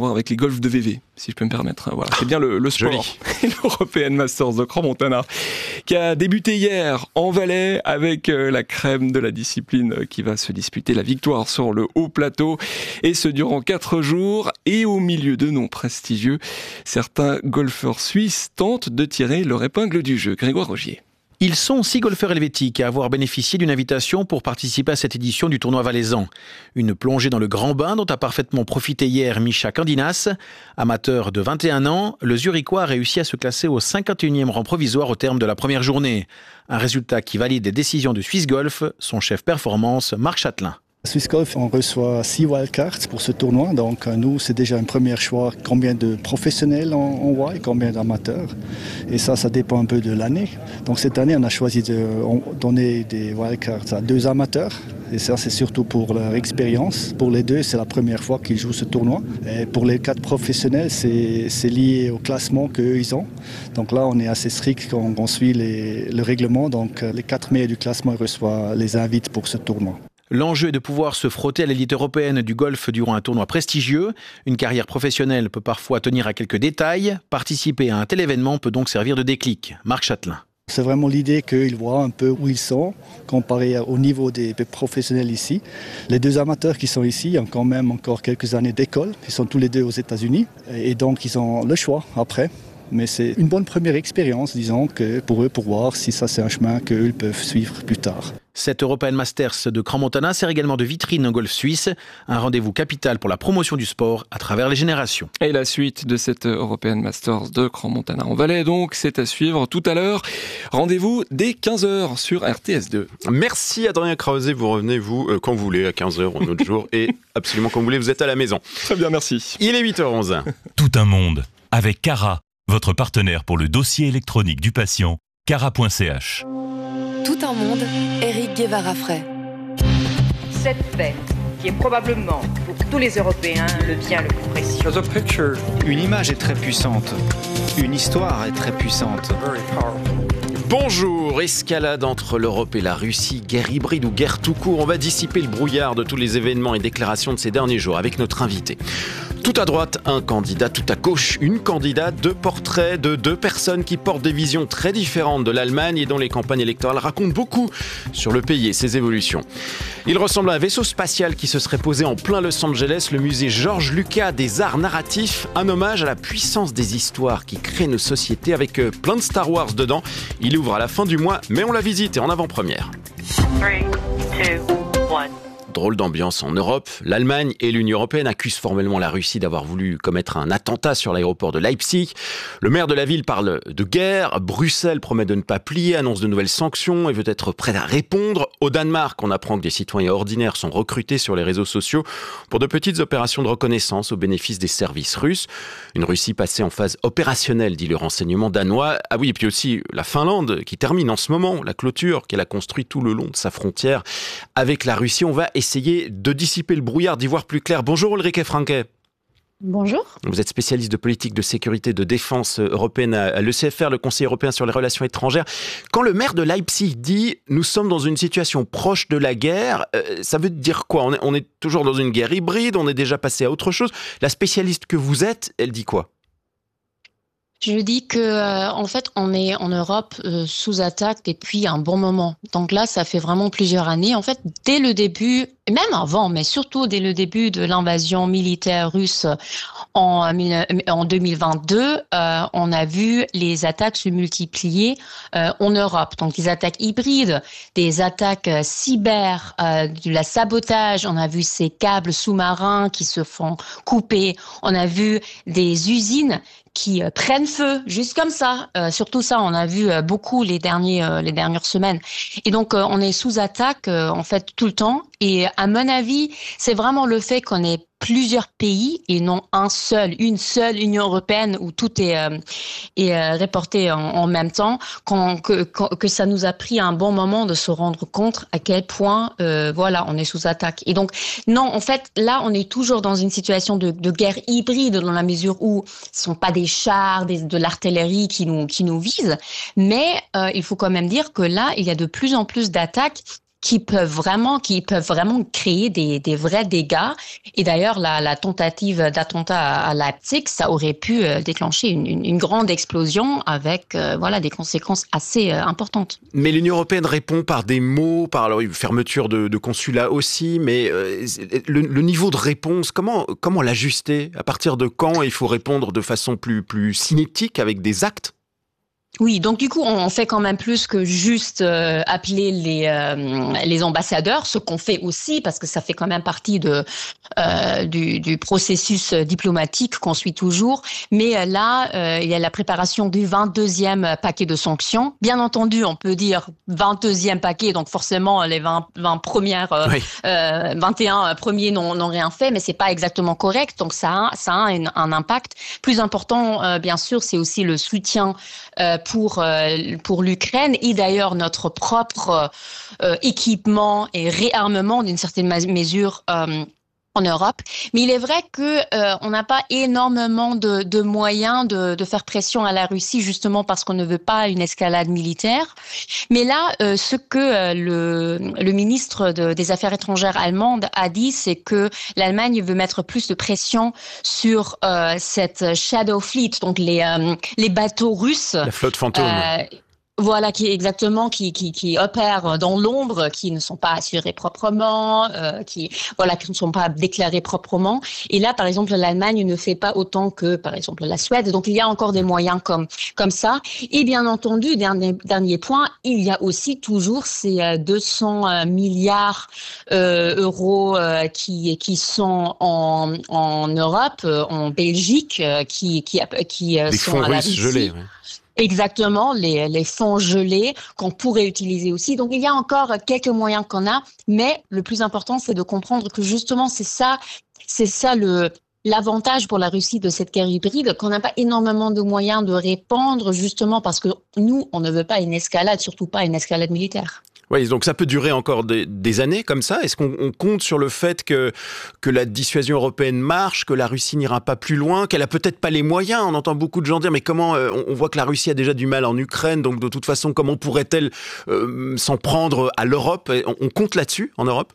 voir avec les golfs de VV, si je peux me permettre. Voilà, c'est bien le sport. L'European Masters de Crans-Montana, qui a débuté hier en Valais avec la crème de la discipline qui va se disputer la victoire sur le haut plateau, et ce durant 4 jours, et au milieu de noms prestigieux, certains golfeurs suisses tentent de tirer leur épingle du jeu. Grégoire Rogier. Ils sont 6 golfeurs helvétiques à avoir bénéficié d'une invitation pour participer à cette édition du tournoi valaisan. Une plongée dans le grand bain dont a parfaitement profité hier Mischa Candinas. Amateur de 21 ans, le Zurichois a réussi à se classer au 51e rang provisoire au terme de la première journée. Un résultat qui valide les décisions de Swiss Golf, son chef performance, Marc Châtelain. Swiss Golf, on reçoit 6 wildcards pour ce tournoi, donc nous c'est déjà un premier choix, combien de professionnels en wild, combien d'amateurs, et ça dépend un peu de l'année. Donc cette année on a choisi de donner des wildcards à 2 amateurs, et ça c'est surtout pour leur expérience. Pour les 2 c'est la première fois qu'ils jouent ce tournoi, et pour les 4 professionnels c'est lié au classement qu'eux ils ont. Donc là on est assez strict quand on suit le règlement, donc les 4 meilleurs du classement reçoivent les invites pour ce tournoi. L'enjeu est de pouvoir se frotter à l'élite européenne du golf durant un tournoi prestigieux. Une carrière professionnelle peut parfois tenir à quelques détails. Participer à un tel événement peut donc servir de déclic. Marc Châtelain. C'est vraiment l'idée qu'ils voient un peu où ils sont, comparé au niveau des professionnels ici. Les 2 amateurs qui sont ici ont quand même encore quelques années d'école. Ils sont tous les 2 aux États-Unis et donc ils ont le choix après. Mais c'est une bonne première expérience, disons, que pour eux, pour voir si ça c'est un chemin qu'eux peuvent suivre plus tard. Cette European Masters de Crans-Montana sert également de vitrine au golf suisse, un rendez-vous capital pour la promotion du sport à travers les générations. Et la suite de cette European Masters de Crans-Montana en Valais, donc, c'est à suivre tout à l'heure. Rendez-vous dès 15h sur RTS2. Merci Adrien Krause, vous revenez quand vous voulez, à 15h un autre jour, et absolument quand vous voulez, vous êtes à la maison. Très bien, merci. Il est 8h11. Tout un monde avec Cara, votre partenaire pour le dossier électronique du patient, cara.ch. Tout un monde, Éric Guevara-Fray. Cette fête, qui est probablement pour tous les Européens le bien le plus précieux. Une image est très puissante. Une histoire est très puissante. Bonjour, escalade entre l'Europe et la Russie, guerre hybride ou guerre tout court. On va dissiper le brouillard de tous les événements et déclarations de ces derniers jours avec notre invité. Tout à droite, un candidat, tout à gauche, une candidate, 2 portraits de 2 personnes qui portent des visions très différentes de l'Allemagne et dont les campagnes électorales racontent beaucoup sur le pays et ses évolutions. Il ressemble à un vaisseau spatial qui se serait posé en plein Los Angeles, le musée George Lucas des arts narratifs, un hommage à la puissance des histoires qui créent nos sociétés avec plein de Star Wars dedans. Il ouvre à la fin du mois, mais on la visite et en avant-première. 3, 2, 1. Drôle d'ambiance en Europe. L'Allemagne et l'Union européenne accusent formellement la Russie d'avoir voulu commettre un attentat sur l'aéroport de Leipzig. Le maire de la ville parle de guerre. Bruxelles promet de ne pas plier, annonce de nouvelles sanctions et veut être prêt à répondre. Au Danemark, on apprend que des citoyens ordinaires sont recrutés sur les réseaux sociaux pour de petites opérations de reconnaissance au bénéfice des services russes. Une Russie passée en phase opérationnelle, dit le renseignement danois. Ah oui, et puis aussi la Finlande qui termine en ce moment la clôture qu'elle a construite tout le long de sa frontière avec la Russie. On va essayer de dissiper le brouillard, d'y voir plus clair. Bonjour Ulrike Franke. Bonjour. Vous êtes spécialiste de politique de sécurité de défense européenne à l'ECFR, le Conseil européen sur les relations étrangères. Quand le maire de Leipzig dit « nous sommes dans une situation proche de la guerre », ça veut dire quoi ? On est toujours dans une guerre hybride, on est déjà passé à autre chose. La spécialiste que vous êtes, elle dit quoi ? Je dis que en fait, on est en Europe sous attaque depuis un bon moment. Donc là, ça fait vraiment plusieurs années. En fait, dès le début, et même avant, mais surtout dès le début de l'invasion militaire russe en 2022, on a vu les attaques se multiplier en Europe. Donc des attaques hybrides, des attaques cyber, de la sabotage. On a vu ces câbles sous-marins qui se font couper. On a vu des usines qui prennent feu, juste comme ça. Surtout ça, on a vu beaucoup les dernières semaines. Et donc, on est sous attaque, en fait, tout le temps. Et à mon avis, c'est vraiment le fait qu'on ait plusieurs pays et non une seule Union européenne où tout est reporté en même temps, que ça nous a pris un bon moment de se rendre compte à quel point, on est sous attaque. Et donc, non, en fait, là, on est toujours dans une situation de guerre hybride dans la mesure où ce sont pas des chars, de l'artillerie qui nous visent, mais il faut quand même dire que là, il y a de plus en plus d'attaques qui peuvent vraiment créer des vrais dégâts. Et d'ailleurs, la tentative d'attentat à Leipzig, ça aurait pu déclencher une grande explosion avec des conséquences assez importantes. Mais l'Union européenne répond par des mots, par fermeture de consulats aussi, mais le niveau de réponse, comment l'ajuster? À partir de quand il faut répondre de façon plus cinétique avec des actes? Oui, donc du coup, on fait quand même plus que juste appeler les ambassadeurs, ce qu'on fait aussi, parce que ça fait quand même partie du processus diplomatique qu'on suit toujours. Mais là, il y a la préparation du 22e paquet de sanctions. Bien entendu, on peut dire 22e paquet, donc forcément les 20 premières, 21 premiers n'ont rien fait, mais c'est pas exactement correct. Donc ça a un impact. Plus important, bien sûr, c'est aussi le soutien pour l'Ukraine et d'ailleurs notre propre équipement et réarmement d'une certaine mesure en Europe. Mais il est vrai que on n'a pas énormément de moyens de faire pression à la Russie justement parce qu'on ne veut pas une escalade militaire. Mais là, ce que le ministre des Affaires étrangères allemande a dit, c'est que l'Allemagne veut mettre plus de pression sur cette Shadow Fleet, donc les bateaux russes. La flotte fantôme. Voilà, qui opèrent dans l'ombre, qui ne sont pas assurés proprement, qui ne sont pas déclarés proprement. Et là, par exemple, l'Allemagne ne fait pas autant que, par exemple, la Suède. Donc, il y a encore des moyens comme ça. Et bien entendu, dernier point, il y a aussi toujours ces 200 milliards euros qui sont en Europe, en Belgique, qui sont à la Russie. Gelés, Exactement, les fonds gelés qu'on pourrait utiliser aussi. Donc, il y a encore quelques moyens qu'on a, mais le plus important, c'est de comprendre que justement, c'est ça l'avantage pour la Russie de cette guerre hybride, qu'on n'a pas énormément de moyens de répondre, justement parce que nous, on ne veut pas une escalade, surtout pas une escalade militaire. Oui, donc ça peut durer encore des années comme ça. Est-ce qu'on compte sur le fait que la dissuasion européenne marche, que la Russie n'ira pas plus loin, qu'elle a peut-être pas les moyens? On entend beaucoup de gens dire, mais comment on voit que la Russie a déjà du mal en Ukraine, donc de toute façon, comment pourrait-elle s'en prendre à l'Europe? On compte là-dessus en Europe?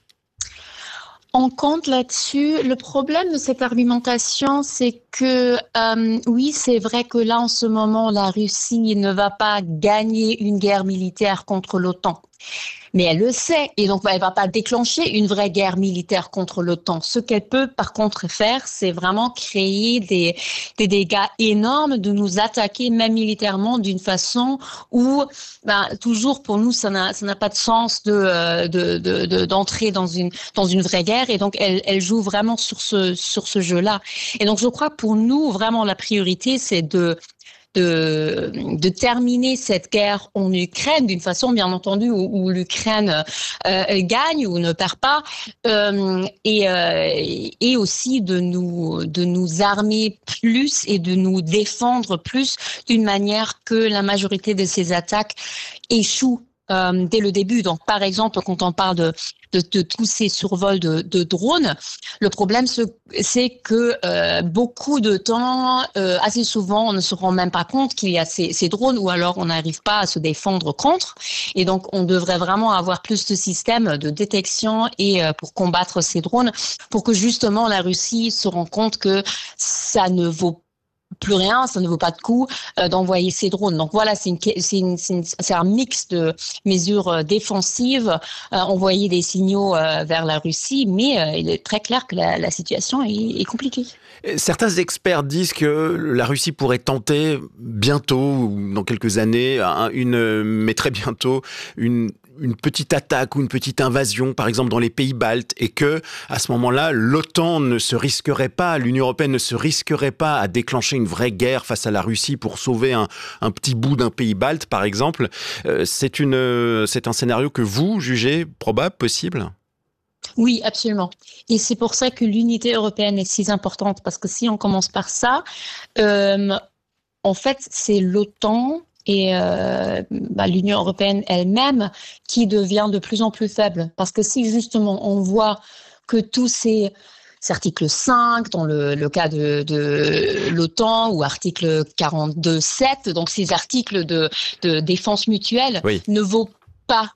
On compte là-dessus. Le problème de cette argumentation, c'est que oui, c'est vrai que là, en ce moment, la Russie ne va pas gagner une guerre militaire contre l'OTAN. Mais elle le sait, et donc elle va pas déclencher une vraie guerre militaire contre l'OTAN. Ce qu'elle peut par contre faire, c'est vraiment créer des dégâts énormes, de nous attaquer même militairement d'une façon où, toujours pour nous, ça n'a pas de sens d'entrer dans une vraie guerre. Et donc elle joue vraiment sur ce jeu-là. Et donc je crois que pour nous, vraiment la priorité, c'est de terminer cette guerre en Ukraine d'une façon, bien entendu, où l'Ukraine gagne ou ne perd pas, et aussi de nous armer plus et de nous défendre plus d'une manière que la majorité de ces attaques échouent dès le début. Donc, par exemple, quand on parle de tous ces survols de drones, le problème, c'est que beaucoup de temps, assez souvent, on ne se rend même pas compte qu'il y a ces drones, ou alors on n'arrive pas à se défendre contre. Et donc, on devrait vraiment avoir plus de systèmes de détection et pour combattre ces drones, pour que justement la Russie se rende compte que ça ne vaut plus rien, ça ne vaut pas de coup d'envoyer ces drones. Donc voilà, c'est un mix de mesures défensives, envoyer des signaux vers la Russie, mais il est très clair que la situation est compliquée. Certains experts disent que la Russie pourrait tenter bientôt, ou dans quelques années, mais très bientôt, une petite attaque ou une petite invasion, par exemple dans les pays baltes, et que à ce moment-là, l'OTAN ne se risquerait pas, l'Union européenne ne se risquerait pas à déclencher une vraie guerre face à la Russie pour sauver un petit bout d'un pays balte, par exemple. C'est un scénario que vous jugez probable, possible ? Oui, absolument. Et c'est pour ça que l'unité européenne est si importante, parce que si on commence par ça, en fait, c'est l'OTAN et l'Union européenne elle-même qui devient de plus en plus faible. Parce que si justement on voit que tous ces articles 5 dans le cas de l'OTAN, ou article 42.7, donc ces articles de défense mutuelle, ne vaut pas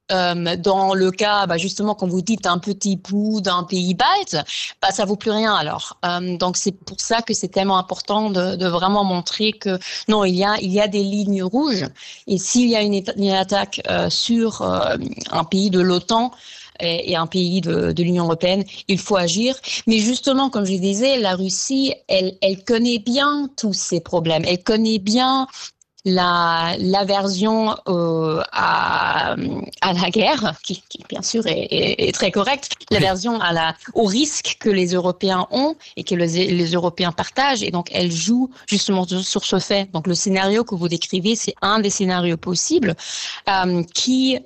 dans le cas, justement, quand vous dites un petit bout d'un pays balte, ça vaut plus rien alors. Donc c'est pour ça que c'est tellement important de vraiment montrer que non, il y a des lignes rouges. Et s'il y a une attaque sur un pays de l'OTAN et un pays de l'Union européenne, il faut agir. Mais justement, comme je disais, la Russie, elle connaît bien tous ces problèmes. Elle connaît bien l'aversion à la guerre, qui bien sûr est très correcte, l'aversion au risque que les Européens ont et que les Européens partagent, et donc elle joue justement sur ce fait. Donc le scénario que vous décrivez, c'est un des scénarios possibles qui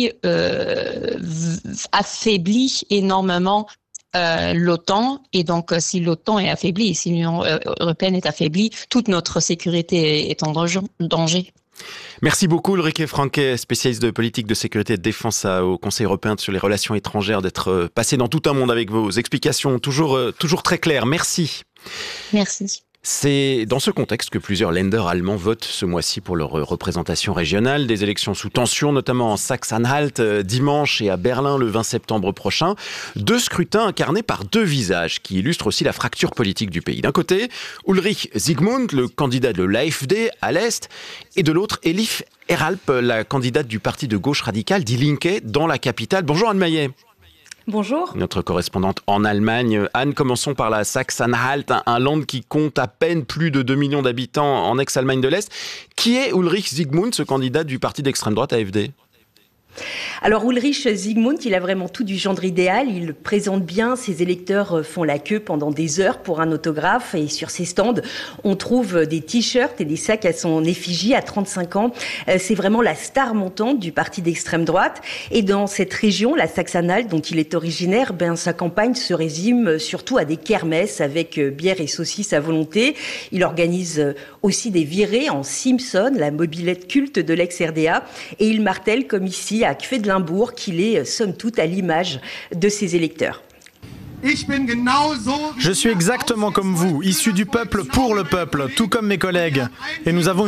affaiblit énormément l'OTAN, et donc si l'OTAN est affaiblie, si l'Union européenne est affaiblie, toute notre sécurité est en danger. Merci beaucoup Ulrike Franke, spécialiste de politique de sécurité et de défense au Conseil européen sur les relations étrangères, d'être passé dans tout un monde avec vos explications toujours très claires. Merci. Merci. C'est dans ce contexte que plusieurs Länder allemands votent ce mois-ci pour leur représentation régionale. Des élections sous tension, notamment en Saxe-Anhalt dimanche et à Berlin le 20 septembre prochain. 2 scrutins incarnés par 2 visages qui illustrent aussi la fracture politique du pays. D'un côté, Ulrich Zygmunt, le candidat de l'AfD à l'Est, et de l'autre, Elif Eralp, la candidate du parti de gauche radicale Die Linke dans la capitale. Bonjour Anne Maillet. Bonjour. Notre correspondante en Allemagne. Anne, commençons par la Saxe-Anhalt, un land qui compte à peine plus de 2 millions d'habitants en ex-Allemagne de l'Est. Qui est Ulrich Zygmunt, ce candidat du parti d'extrême droite AfD ? Alors Ulrich Zygmunt, il a vraiment tout du genre idéal. Il présente bien, ses électeurs font la queue pendant des heures pour un autographe, et sur ses stands, on trouve des t-shirts et des sacs à son effigie. À 35 ans, c'est vraiment la star montante du parti d'extrême droite. Et dans cette région, la Saxe-Anhalt, dont il est originaire, sa campagne se résume surtout à des kermesses avec bière et saucisses à volonté. Il organise aussi des virées en Simpson, la mobilette culte de l'ex-RDA, et il martèle, comme ici à Quedlinbourg, qu'il est somme toute à l'image de ses électeurs. Je suis exactement comme vous, issu du peuple pour le peuple, tout comme mes collègues. Et nous avons